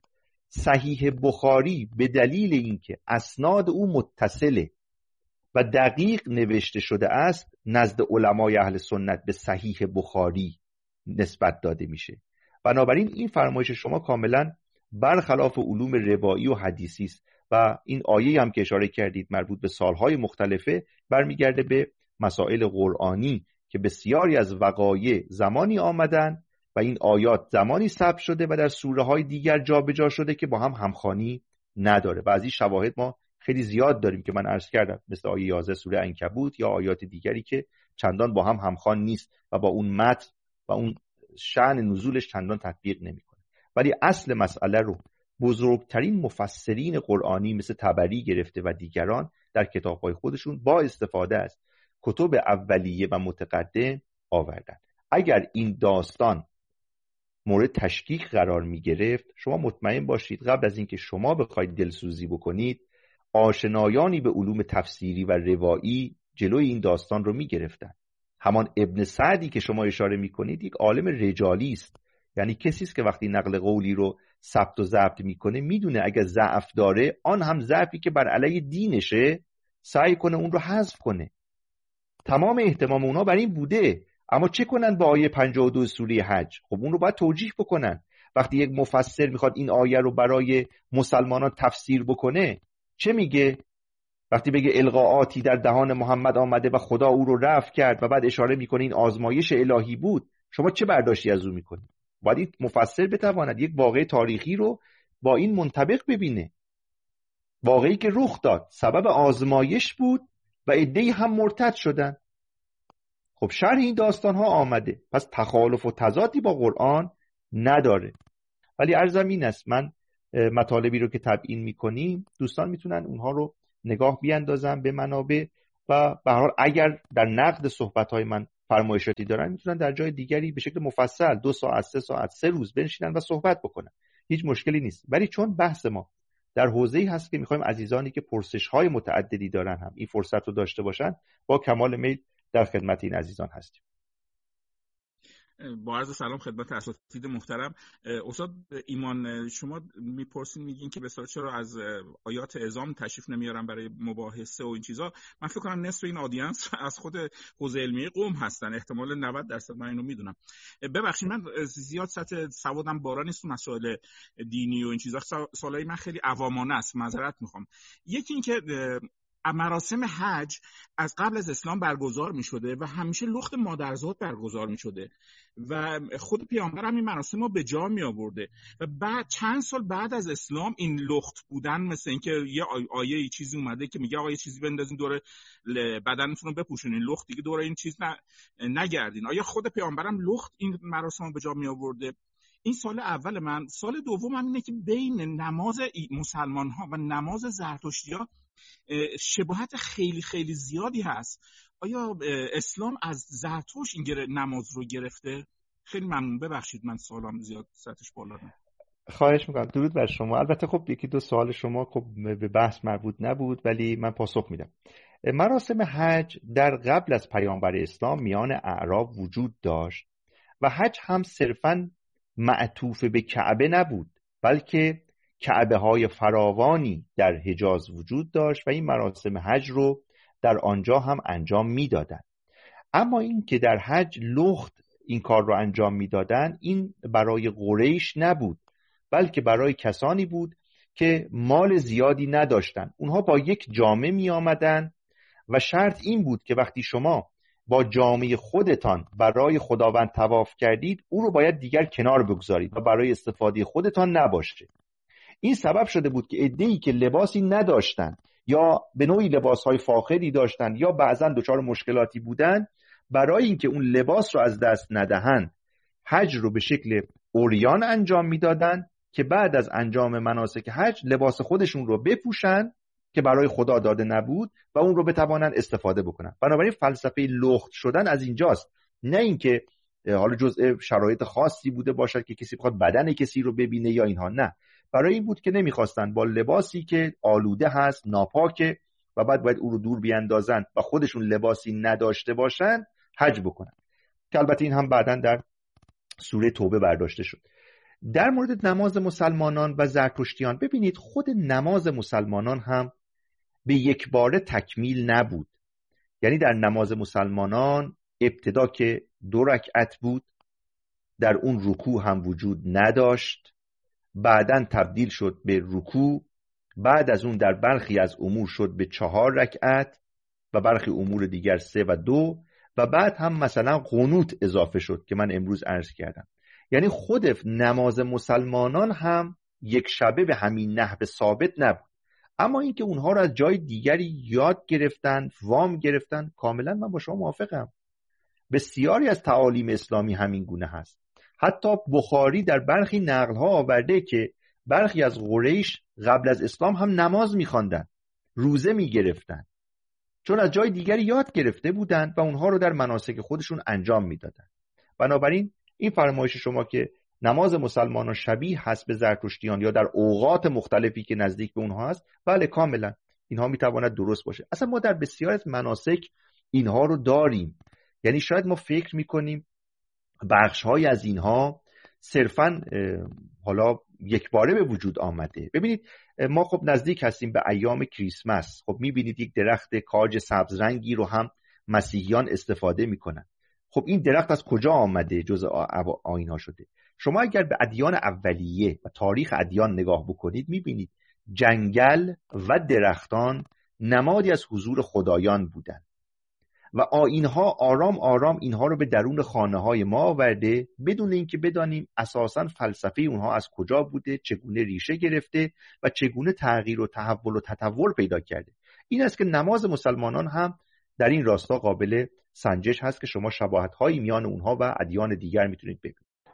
صحیح بخاری به دلیل اینکه اسناد او متصله و دقیق نوشته شده است نزد علمای اهل سنت به صحیح بخاری نسبت داده میشه. بنابراین این فرمایش شما کاملا برخلاف علوم روایی و حدیثی است و این آیه هم که اشاره کردید مربوط به سالهای مختلفه برمیگرده به مسائل قرآنی که بسیاری از وقایع زمانی آمدن و این آیات زمانی ثبت شده و در سوره های دیگر جابجا شده که با هم همخوانی نداره. و از این شواهد ما خیلی زیاد داریم که من عرض کردم، مثل آیه 11 سوره عنکبوت یا آیات دیگری که چندان با هم همخوان نیست و با اون متن و اون شأن نزولش چندان تطبیق نمیکنه. ولی اصل مسئله رو بزرگترین مفسرین قرآنی مثل طبری گرفته و دیگران در کتاب‌های خودشون با استفاده از کتب اولیه و متقدم آوردن. اگر این داستان مورد تشکیک قرار می گرفت، شما مطمئن باشید قبل از اینکه شما بخواید دلسوزی بکنید آشنایانی به علوم تفسیری و روایی جلوی این داستان رو می گرفتن. همان ابن سعدی که شما اشاره می کنید یک عالم رجالی است، یعنی کسی است که وقتی نقل قولی رو ثبت و ضبط میکنه میدونه اگر ضعف داره آن هم ضعفی که بر علیه دینشه سعی کنه اون رو حذف کنه. تمام اهتمام اونا بر این بوده. اما چه کنن با آیه 52 سوره حج؟ خب اون رو باید توجیه بکنن. وقتی یک مفسر میخواد این آیه رو برای مسلمانان تفسیر بکنه چه میگه؟ وقتی بگه القاءاتی در دهان محمد آمده و خدا او رو رفع کرد و بعد اشاره میکنه این آزمایش الهی بود، شما چه برداشتی از او میکنید؟ باید مفسر بتواند یک واقعه تاریخی رو با این منطبق ببینه. واقعی که رخ داد سبب آزمایش بود و عده‌ای هم مرتد شدن. خب شرح این داستان ها آمده، پس تخالف و تضادی با قرآن نداره. ولی عرضم این است، من مطالبی رو که تبیین میکنیم دوستان میتونن اونها رو نگاه بیاندازن به منابع و به هر حال اگر در نقد صحبت‌های من فرمایشاتی دارن میتونن در جای دیگری به شکل مفصل 2 ساعت 3 ساعت 3 روز بنشینن و صحبت بکنن، هیچ مشکلی نیست. ولی چون بحث ما در حوزه‌ای هست که می‌خوایم عزیزانی که پرسش‌های متعددی دارن هم این فرصت رو داشته باشن، با کمال میل در خدمت این عزیزان هستیم. با عرض سلام خدمت اساتید محترم. استاد ایمان، شما میپرسین میگین که بسیار چرا از آیات اعظام تشریف نمیارن برای مباحثه و این چیزا. من فکر کنم نصف این آدینس از خود حوزه علمی قم هستن، احتمال 90% من اینو میدونم. ببخشید من زیاد سطح سوادم بالا نیست تو مسائل دینی و این چیزا، سوالای من خیلی عوامانه است، معذرت میخوام. یکی این که مراسم حج از قبل از اسلام برگزار می شده و همیشه لخت مادرزاد برگزار می شده و خود پیامبر هم این مراسم رو به جا می آورده و بعد چند سال بعد از اسلام این لخت بودن مثل اینکه یه آیه چیزی اومده که میگه آقا یه چیزی بندازین دور بدنتون رو بپوشونین، لخت دیگه دور این چیز نگردین. آیا خود پیامبر هم لخت این مراسم رو به جا می آورده؟ این سال اول من. سال دوم من اینه که بین نماز مسلمان ها و نماز زرتشتی‌ها شباهت خیلی خیلی زیادی هست. آیا اسلام از زرتشت این نماز رو گرفته؟ خیلی ممنون، ببخشید من سوالم زیاد سطحش بالا نه. خواهش میکنم. درود بر شما. البته خب یکی دو سوال شما خب به بحث مربوط نبود ولی من پاسخ میدم. مراسم حج در قبل از پیامبر اسلام میان اعراب وجود داشت و حج هم صرفاً معطوف به کعبه نبود، بلکه کعبه های فراوانی در حجاز وجود داشت و این مراسم حج رو در آنجا هم انجام میدادند. اما این که در حج لخت این کار رو انجام میدادند، این برای قریش نبود، بلکه برای کسانی بود که مال زیادی نداشتند. اونها با یک جامه می آمدن و شرط این بود که وقتی شما با جامه خودتان برای خداوند طواف کردید، او رو باید دیگر کنار بگذارید و برای استفاده خودتان نباشه. این سبب شده بود که عده‌ای که لباسی نداشتند یا به نوعی لباسهای فاخری داشتند یا بعضا دچار مشکلاتی بودند، برای اینکه اون لباس رو از دست ندهند حج رو به شکل عریان انجام میدادند که بعد از انجام مناسک حج لباس خودشون رو بپوشن که برای خدا داده نبود و اون رو بتوانن استفاده بکنن. بنابراین فلسفه لخت شدن از اینجاست، نه اینکه حالا جزء شرایط خاصی بوده باشد که کسی بخواد بدن کسی رو ببینه یا اینها، نه، برای این بود که نمیخواستن با لباسی که آلوده هست، ناپاکه و بعد باید او رو دور بیاندازن و خودشون لباسی نداشته باشن حج بکنن، که البته این هم بعداً در سوره توبه برداشته شد. در مورد نماز مسلمانان و زرتشتیان، ببینید خود نماز مسلمانان هم به یک باره تکمیل نبود. یعنی در نماز مسلمانان ابتدا که 2 رکعت بود، در اون رکوع هم وجود نداشت، بعداً تبدیل شد به رکوع، بعد از اون در برخی از امور شد به 4 رکعت و برخی امور دیگر 3 و 2 و بعد هم مثلا قنوت اضافه شد که من امروز عرض کردم. یعنی خود نماز مسلمانان هم یک شبه به همین نحو ثابت نبود. اما اینکه اونها رو از جای دیگری یاد گرفتن، وام گرفتن، کاملا من با شما موافقم. بسیاری از تعالیم اسلامی همین گونه هست. حتی بخاری در برخی نقل‌ها آورده که برخی از قریش قبل از اسلام هم نماز می‌خواندن، روزه می‌گرفتن، چون از جای دیگری یاد گرفته بودند و اونها رو در مناسک خودشون انجام میدادن. بنابراین این فرمایش شما که نماز مسلمانان شبیه هست به زرتشتیان یا در اوقات مختلفی که نزدیک به اونها هست، بله کاملا اینها میتواند درست باشه. اصلا ما در بسیار از مناسک اینها رو داریم. یعنی شاید ما فکر میکنیم بخش‌های از اینها صرفاً حالا یک باره به وجود آمده. ببینید ما خب نزدیک هستیم به ایام کریسمس. خب میبینید یک درخت کاج سبز رنگی رو هم مسیحیان استفاده میکنن. خب این درخت از کجا آمده؟ جزء آیین‌ها شده. شما اگر به ادیان اولیه و تاریخ ادیان نگاه بکنید میبینید جنگل و درختان نمادی از حضور خدایان بودند و آیین‌ها آرام آرام اینها رو به درون خانه‌های ما آورده بدون اینکه بدانیم اساساً فلسفه اونها از کجا بوده، چگونه ریشه گرفته و چگونه تغییر و تحول و تطور پیدا کرده. این است که نماز مسلمانان هم در این راستا قابل سنجش هست که شما شباهت‌هایی میان اونها و ادیان دیگر میتونید ببینید.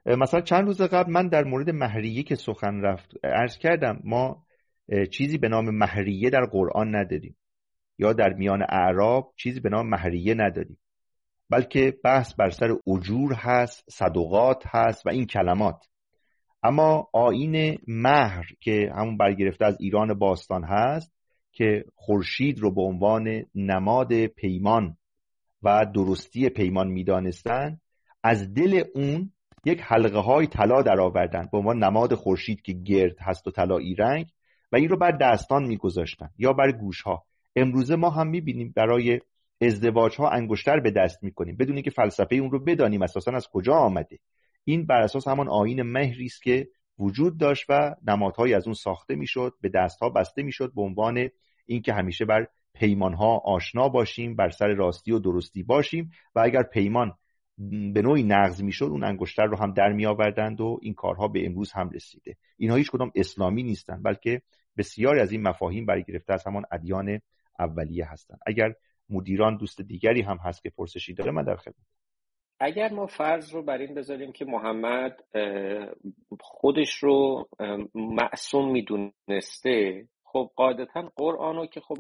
مثلا چند روز قبل من در مورد مهریه که سخن رفت عرض کردم ما چیزی به نام مهریه در قرآن نداریم یا در میان اعراب چیزی به نام مهریه نداریم، بلکه بحث بر سر اجور هست، صدقات هست و این کلمات. اما آیین مهر که همون برگرفته از ایران باستان هست که خورشید رو به عنوان نماد پیمان و درستی پیمان می‌دانستند، از دل اون یک حلقه های طلا در آوردن به عنوان نماد خورشید که گرد هست و طلایی رنگ و این رو بر دستان می‌گذاشتن یا بر گوش‌ها. امروزه ما هم می‌بینیم برای ازدواج‌ها انگشتر به دست می‌کنیم بدون اینکه فلسفه اون رو بدانیم اساساً از کجا آمده. این بر اساس همان آیین مهری است که وجود داشت و نمادهایی از اون ساخته میشد، به دستها بسته میشد به عنوان اینکه همیشه بر پیمانها آشنا باشیم، بر سر راستی و درستی باشیم و اگر پیمان به نوعی نقض میشد اون انگشتر رو هم در می آوردند و این کارها به امروز هم رسیده. اینها هیچ کدام اسلامی نیستند، بلکه بسیاری از این مفاهیم برگرفته از همان ادیان اولیه هستند. اگر مدیران دوست دیگری هم هست که پرسشی داره من در خدمت. اگر ما فرض رو بر این بذاریم که محمد خودش رو معصوم میدونسته، خب قاعدتا قرآن رو که خب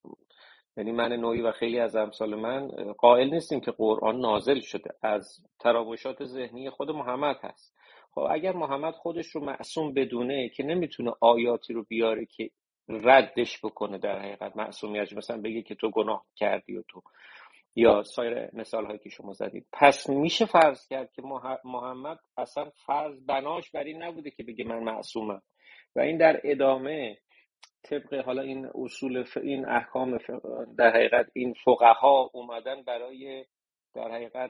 من نوعی و خیلی از امثال من قائل نیستیم که قرآن نازل شده، از تراوشات ذهنی خود محمد هست. خب اگر محمد خودش رو معصوم بدونه که نمیتونه آیاتی رو بیاره که ردش بکنه در حقیقت معصومیت، مثلا بگه که تو گناه کردی و تو یا سایر مثال هایی که شما زدید، پس میشه فرض کرد که محمد اصلا فرض بناش بر این نبوده که بگه من معصومم و این در ادامه طبق حالا این اصول این احکام در حقیقت این فقها اومدن برای در حقیقت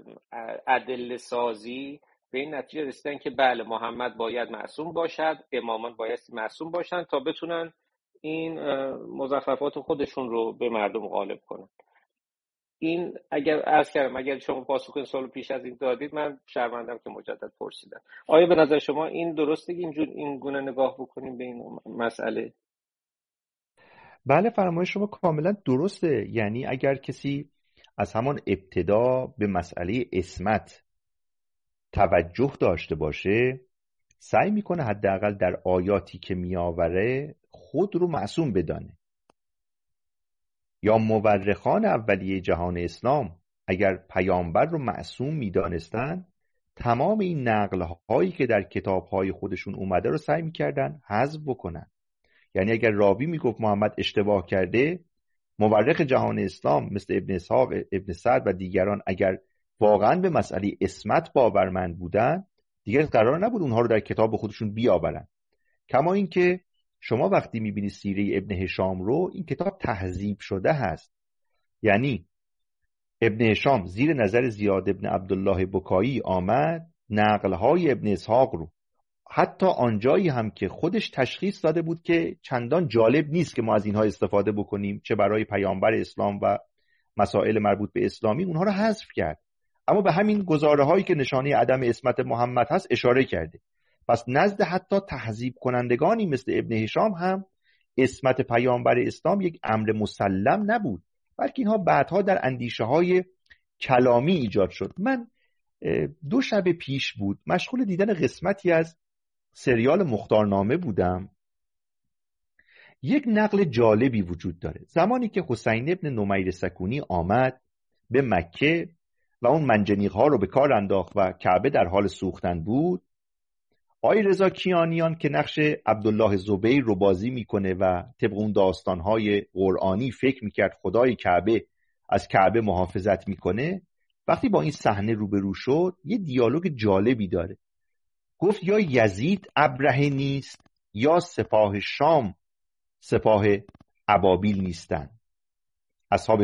ادله سازی به این نتیجه رسیدن که بله محمد باید معصوم باشد، امامان باید معصوم باشن تا بتونن این مزخرفات خودشون رو به مردم غالب کنن. این اگر عرض کردم اگر شما پاسخ این سوالو پیش از این دادید من شرمندم که مجدد پرسیدم. آیا به نظر شما این درسته که این گونه نگاه بکنیم به این مسئله؟ بله فرمایش شما کاملا درسته. یعنی اگر کسی از همان ابتدا به مسئله عصمت توجه داشته باشه سعی میکنه حداقل در آیاتی که میآوره خود رو معصوم بدانه. یا مورخان اولیه جهان اسلام اگر پیامبر رو معصوم میدانستن تمام این نقل هایی که در کتاب های خودشون اومده رو سعی میکردن حذف بکنن. یعنی اگر راوی میگفت محمد اشتباه کرده، مورخ جهان اسلام مثل ابن اسحاق، ابن سعد و دیگران اگر واقعا به مسئله عصمت باورمند بودن دیگر قرار نبود اونها رو در کتاب خودشون بیاورن. کما اینکه شما وقتی میبینید سیره ابن هشام رو، این کتاب تهذیب شده هست. یعنی ابن هشام زیر نظر زیاد ابن عبدالله بکایی آمد نقلهای ابن اسحاق رو، حتی آنجایی هم که خودش تشخیص داده بود که چندان جالب نیست که ما از اینها استفاده بکنیم چه برای پیامبر اسلام و مسائل مربوط به اسلامی، اونها رو حذف کرد. اما به همین گزاره هایی که نشانه عدم عصمت محمد هست اشاره کرده. پس نزد حتی تهذیب کنندگانی مثل ابن هشام هم عصمت پیامبر اسلام یک امر مسلم نبود، بلکه اینها بعدها در اندیشه های کلامی ایجاد شد. من 2 شب پیش بود مشغول دیدن قسمتی از سریال مختارنامه بودم. یک نقل جالبی وجود داره. زمانی که حسین ابن نمیر سکونی آمد به مکه و اون منجنیق ها رو به کار انداخت و کعبه در حال سوختن بود، آقای رضا کیانیان که نقش عبدالله زبیر رو بازی میکنه و طبق اون داستانهای قرآنی فکر میکرد خدای کعبه از کعبه محافظت میکنه، وقتی با این صحنه روبرو شد یه دیالوگ جالبی داره. گفت یا یزید ابرهه نیست یا سپاه شام سپاه ابابیل نیستن، اصحاب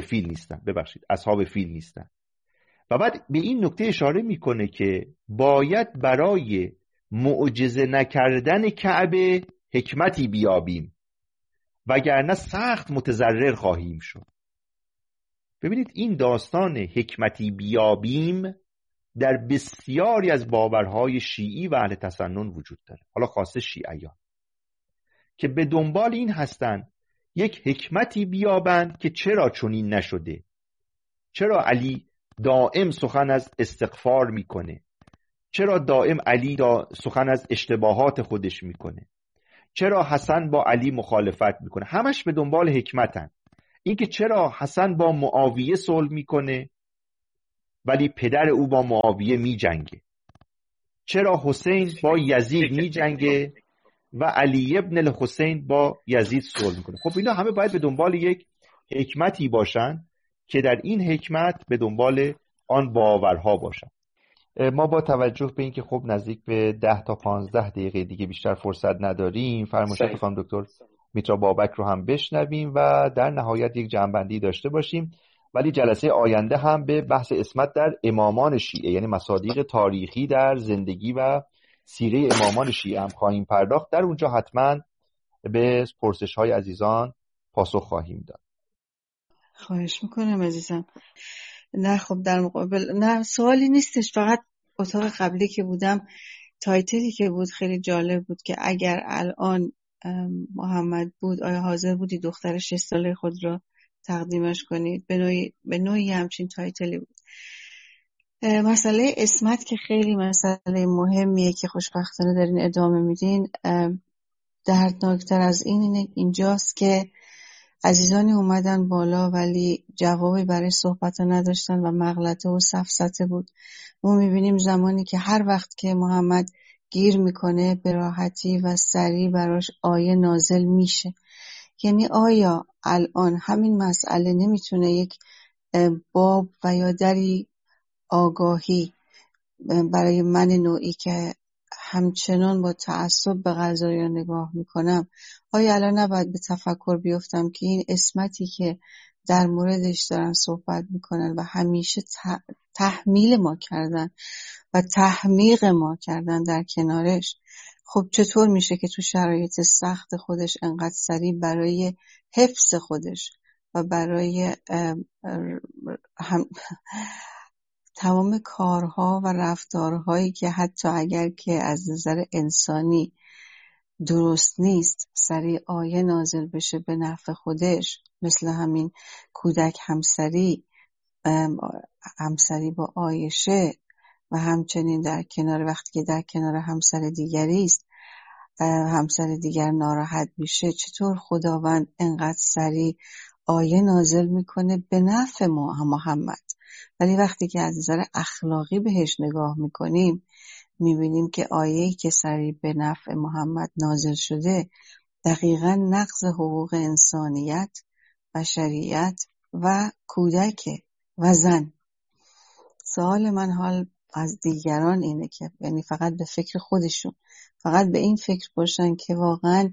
فیل نیستن. و بعد به این نکته اشاره میکنه که باید برای معجزه نکردن کعبه حکمتی بیابیم وگرنه سخت متضرر خواهیم شد. ببینید این داستان حکمتی بیابیم در بسیاری از باورهای شیعی و اهل تسنن وجود داره، حالا خاصه شیعیان که به دنبال این هستن یک حکمتی بیابند که چرا چنین نشده، چرا علی دائم سخن از استغفار میکنه، چرا دائم علی سخن از اشتباهات خودش میکنه؟ چرا حسن با علی مخالفت میکنه؟ همش به دنبال حکمتن. اینکه چرا حسن با معاویه صلح میکنه ولی پدر او با معاویه میجنگه؟ چرا حسین با یزید میجنگه و علی ابن الحسین با یزید صلح میکنه؟ خب اینا همه باید به دنبال یک حکمتی باشن که در این حکمت به دنبال آن باورها باشن. ما با توجه به اینکه خب نزدیک به 10 تا 15 دقیقه دیگه بیشتر فرصت نداریم، فرمایشات خانم دکتر میترا بابک رو هم بشنویم و در نهایت یک جمع‌بندی داشته باشیم. ولی جلسه آینده هم به بحث عصمت در امامان شیعه، یعنی مصادیق تاریخی در زندگی و سیره امامان شیعه هم خواهیم پرداخت. در اونجا حتما به پرسش‌های عزیزان پاسخ خواهیم داد. خواهش میکنم عزیزم. نه خب در مقابل نه سوالی نیستش، فقط اتاق قبلی که بودم تایتلی که بود خیلی جالب بود که اگر الان محمد بود آیا حاضر بودی دختر 6 ساله خود را تقدیمش کنید؟ به نوعی همچین تایتلی بود. مسئله عصمت که خیلی مسئله مهمیه که خوشبختانه دارین ادامه میدین. دردناکتر از اینجاست که عزیزانی اومدن بالا ولی جوابی برای صحبت نداشتن و مغلطه و سفسطه بود. ما میبینیم زمانی که هر وقت که محمد گیر میکنه به راحتی و سریع براش آیه نازل میشه. یعنی آیا الان همین مسئله نمیتونه یک باب و یا دری آگاهی برای من نوعی که همچنان با تعصب به قضایا نگاه میکنم، آیا الان نباید به تفکر بیفتم که این عصمتی که در موردش دارن صحبت میکنن و همیشه تحمیل ما کردن و تحمیق ما کردن در کنارش، خب چطور میشه که تو شرایط سخت خودش انقدر سریع برای حفظ خودش و برای تمام کارها و رفتارهایی که حتی اگر که از نظر انسانی درست نیست سریع آیه نازل بشه به نفع خودش، مثل همین کودک همسری با عایشه و همچنین در کنار وقتی که در کنار همسر دیگری است همسر دیگر ناراحت میشه، چطور خداوند انقدر سریع آیه نازل میکنه به نفع محمد. ولی وقتی که از نظر اخلاقی بهش نگاه میکنیم میبینیم که آیه‌ای که سریع به نفع محمد نازل شده دقیقاً نقض حقوق انسانیت، بشریت و کودک و زن. سوال من حال از دیگران اینه که یعنی فقط به فکر خودشون، فقط به این فکر باشن که واقعاً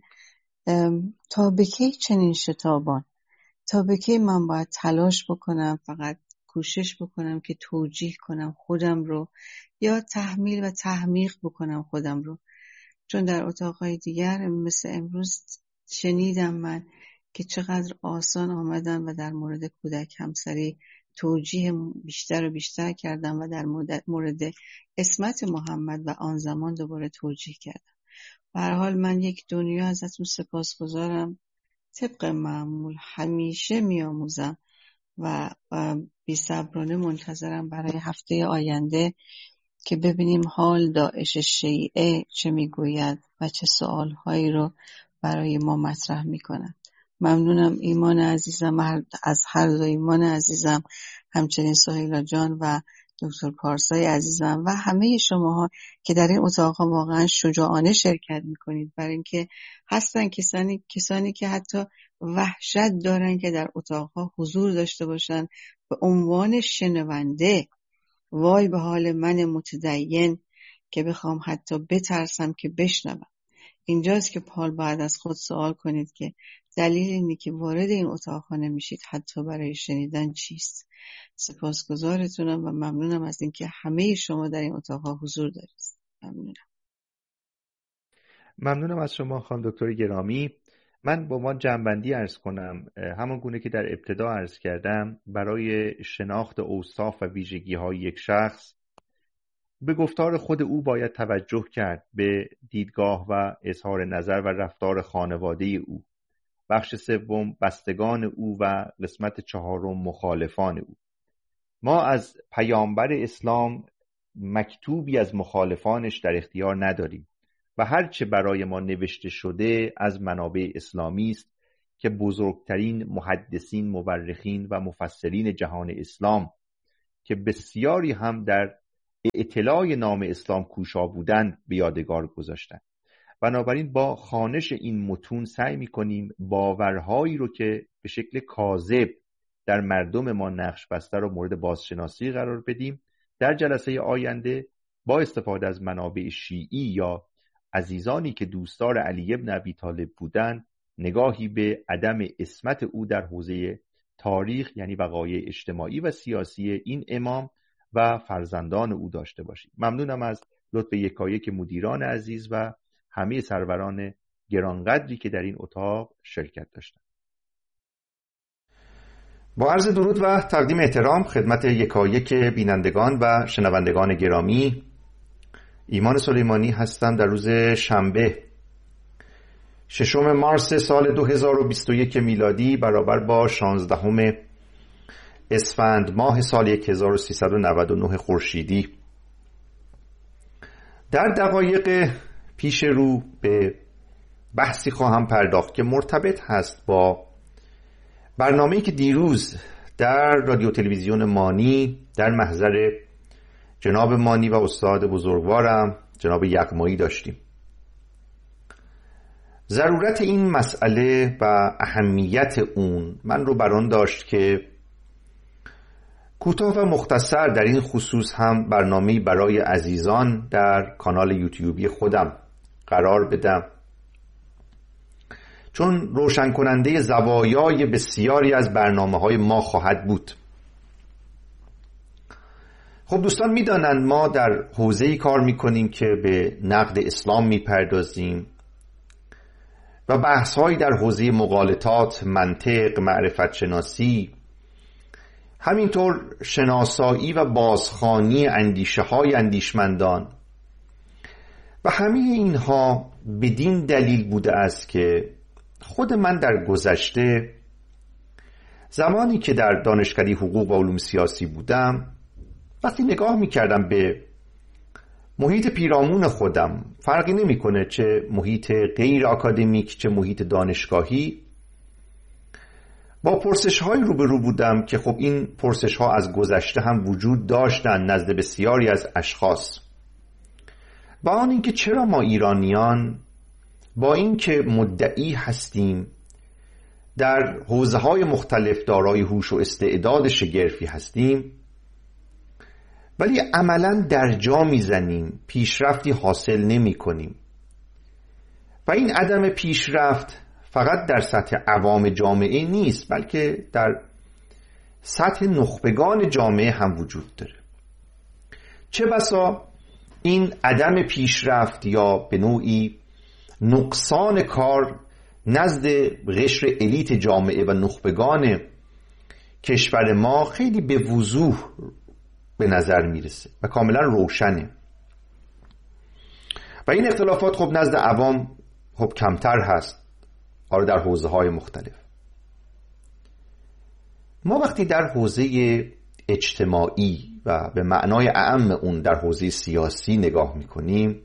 تا به کی چنین شتابان، تا به کی من باید تلاش بکنم فقط کوشش بکنم که توجیه کنم خودم رو یا تحمیل و تحمیق بکنم خودم رو. چون در اتاقهای دیگر مثل امروز شنیدم من که چقدر آسان آمدن و در مورد کودک همسری توجیه بیشتر و بیشتر کردن و در مورد عصمت محمد و آن زمان دوباره توجیه کردن. به هر حال من یک دنیا ازتون سپاسگزارم. طبق معمول همیشه میآموزم و بی‌صبرانه منتظرم برای هفته آینده که ببینیم حال داعش شیعه چه میگوید و چه سوالهایی رو برای ما مطرح میکنن. ممنونم ایمان عزیزم، از هر دو ایمان عزیزم، همچنین سهیلا جان و دکتر پارسای عزیزم و همه شماها که در این اتاقها واقعا شجاعانه شرکت میکنید، برای اینکه هستن کسانی که حتی وحشت دارن که در اتاقها حضور داشته باشن به عنوان شنونده. وای به حال من متدین که بخوام حتی بترسم که بشنوم. اینجاست که حال باید از خود سوال کنید که دلیل اینه که وارد این اتاقها نمیشید حتی برای شنیدن چیست. سپاسگزارتونم و ممنونم از اینکه همه شما در این اتاقها حضور دارید. ممنونم از شما خانم دکتر گرامی. من با ما جنبندی عرض کنم. همون گونه که در ابتدا عرض کردم، برای شناخت اوصاف و ویژگی های یک شخص به گفتار خود او باید توجه کرد، به دیدگاه و اظهار نظر و رفتار خانواده او. بخش سوم بستگان او و قسمت چهارم مخالفان او. ما از پیامبر اسلام مکتوبی از مخالفانش در اختیار نداریم و هرچه برای ما نوشته شده از منابع اسلامی است که بزرگترین محدثین، مورخین و مفسرین جهان اسلام که بسیاری هم در اطلاع نام اسلام کوشا بودند به یادگار گذاشتند. بنابراین با خوانش این متون سعی می‌کنیم باورهایی رو که به شکل کاذب در مردم ما نقش بسته رو مورد بازشناسی قرار بدیم. در جلسه آینده با استفاده از منابع شیعی یا عزیزانی که دوستدار علی بن ابی طالب بودند نگاهی به عدم عصمت او در حوزه تاریخ، یعنی وقایع اجتماعی و سیاسی این امام و فرزندان او داشته باشیم. ممنونم از لطف یکایک مدیران عزیز و همه سروران گرانقدری که در این اتاق شرکت داشتند. با عرض درود و تقدیم احترام خدمت یکایک بینندگان و شنوندگان گرامی، ایمان سلیمانی هستم. در روز شنبه 6 مارس سال 2021 میلادی برابر با 16 اسفند ماه سال 1399 خورشیدی در دقایق پیش رو به بحثی خواهم پرداخت که مرتبط هست با برنامه‌ای که دیروز در رادیو تلویزیون مانی در محضر جناب مانی و استاد بزرگوارم جناب یغمایی داشتیم. ضرورت این مسئله و اهمیت اون من رو بران داشت که کوتاه و مختصر در این خصوص هم برنامه‌ای برای عزیزان در کانال یوتیوبی خودم قرار بدم، چون روشن کننده زوایای بسیاری از برنامه‌های ما خواهد بود. خب دوستان می‌دانند ما در حوزه‌ای کار می‌کنیم که به نقد اسلام می‌پردازیم و بحث‌هایی در حوزه مغالطات، منطق، معرفت شناسی، همینطور شناسایی و بازخوانی اندیشه‌های اندیشمندان و همه اینها بدین دلیل بوده است که خود من در گذشته زمانی که در دانشکده حقوق و علوم سیاسی بودم، وقتی نگاه می‌کردم به محیط پیرامون خودم، فرقی نمی‌کنه چه محیط غیر آکادمیک چه محیط دانشگاهی، با پرسش‌های روبرو بودم که خب این پرسش‌ها از گذشته هم وجود داشتن نزد بسیاری از اشخاص. با آن اینکه چرا ما ایرانیان با اینکه مدعی هستیم در حوزه‌های مختلف دارای هوش و استعداد شگرفی هستیم، ولی عملاً در جا میزنیم، پیشرفتی حاصل نمی کنیم. و این عدم پیشرفت فقط در سطح عوام جامعه نیست، بلکه در سطح نخبگان جامعه هم وجود داره. چه بسا این عدم پیشرفت یا به نوعی نقصان کار نزد قشر الیت جامعه و نخبگان کشور ما خیلی به وضوح به نظر میرسه و کاملا روشنه و این اختلافات خب نزد عوام خب کمتر هست، آره در حوزه های مختلف. ما وقتی در حوزه اجتماعی و به معنای اعم اون در حوزه سیاسی نگاه میکنیم،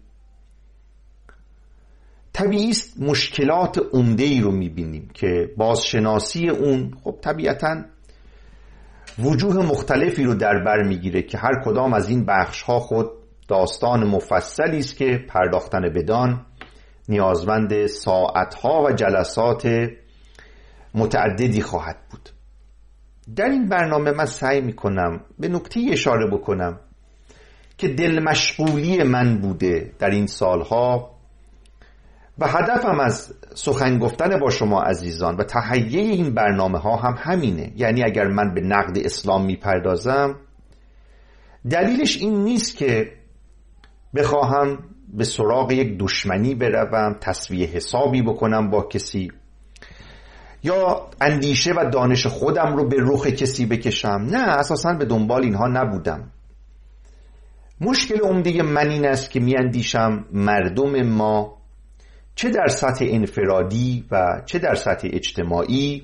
طبیعی است مشکلات عمده‌ای رو میبینیم که بازشناسی اون خب طبیعتاً وجوه مختلفی رو در بر میگیره که هر کدام از این بخش‌ها خود داستان مفصلی است که پرداختن بدان نیازمند ساعت‌ها و جلسات متعددی خواهد بود. در این برنامه من سعی میکنم به نکته اشاره بکنم که دل مشغولی من بوده در این سالها و هدفم از سخن گفتن با شما عزیزان و تهیه این برنامه ها هم همینه. یعنی اگر من به نقد اسلام میپردازم، دلیلش این نیست که بخواهم به سراغ یک دشمنی بروم، تسویه حسابی بکنم با کسی یا اندیشه و دانش خودم رو به رخ کسی بکشم. نه، اساساً به دنبال اینها نبودم. مشکل عمده من این است که میاندیشم مردم ما چه در سطح انفرادی و چه در سطح اجتماعی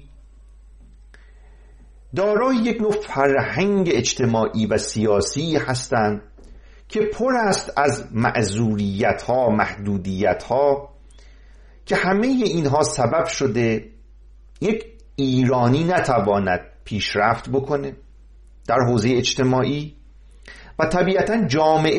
دارای یک نوع فرهنگ اجتماعی و سیاسی هستند که پر است از معذوریت ها، محدودیت ها، که همه اینها سبب شده یک ایرانی نتواند پیشرفت بکنه در حوزه اجتماعی و طبیعتا جامعه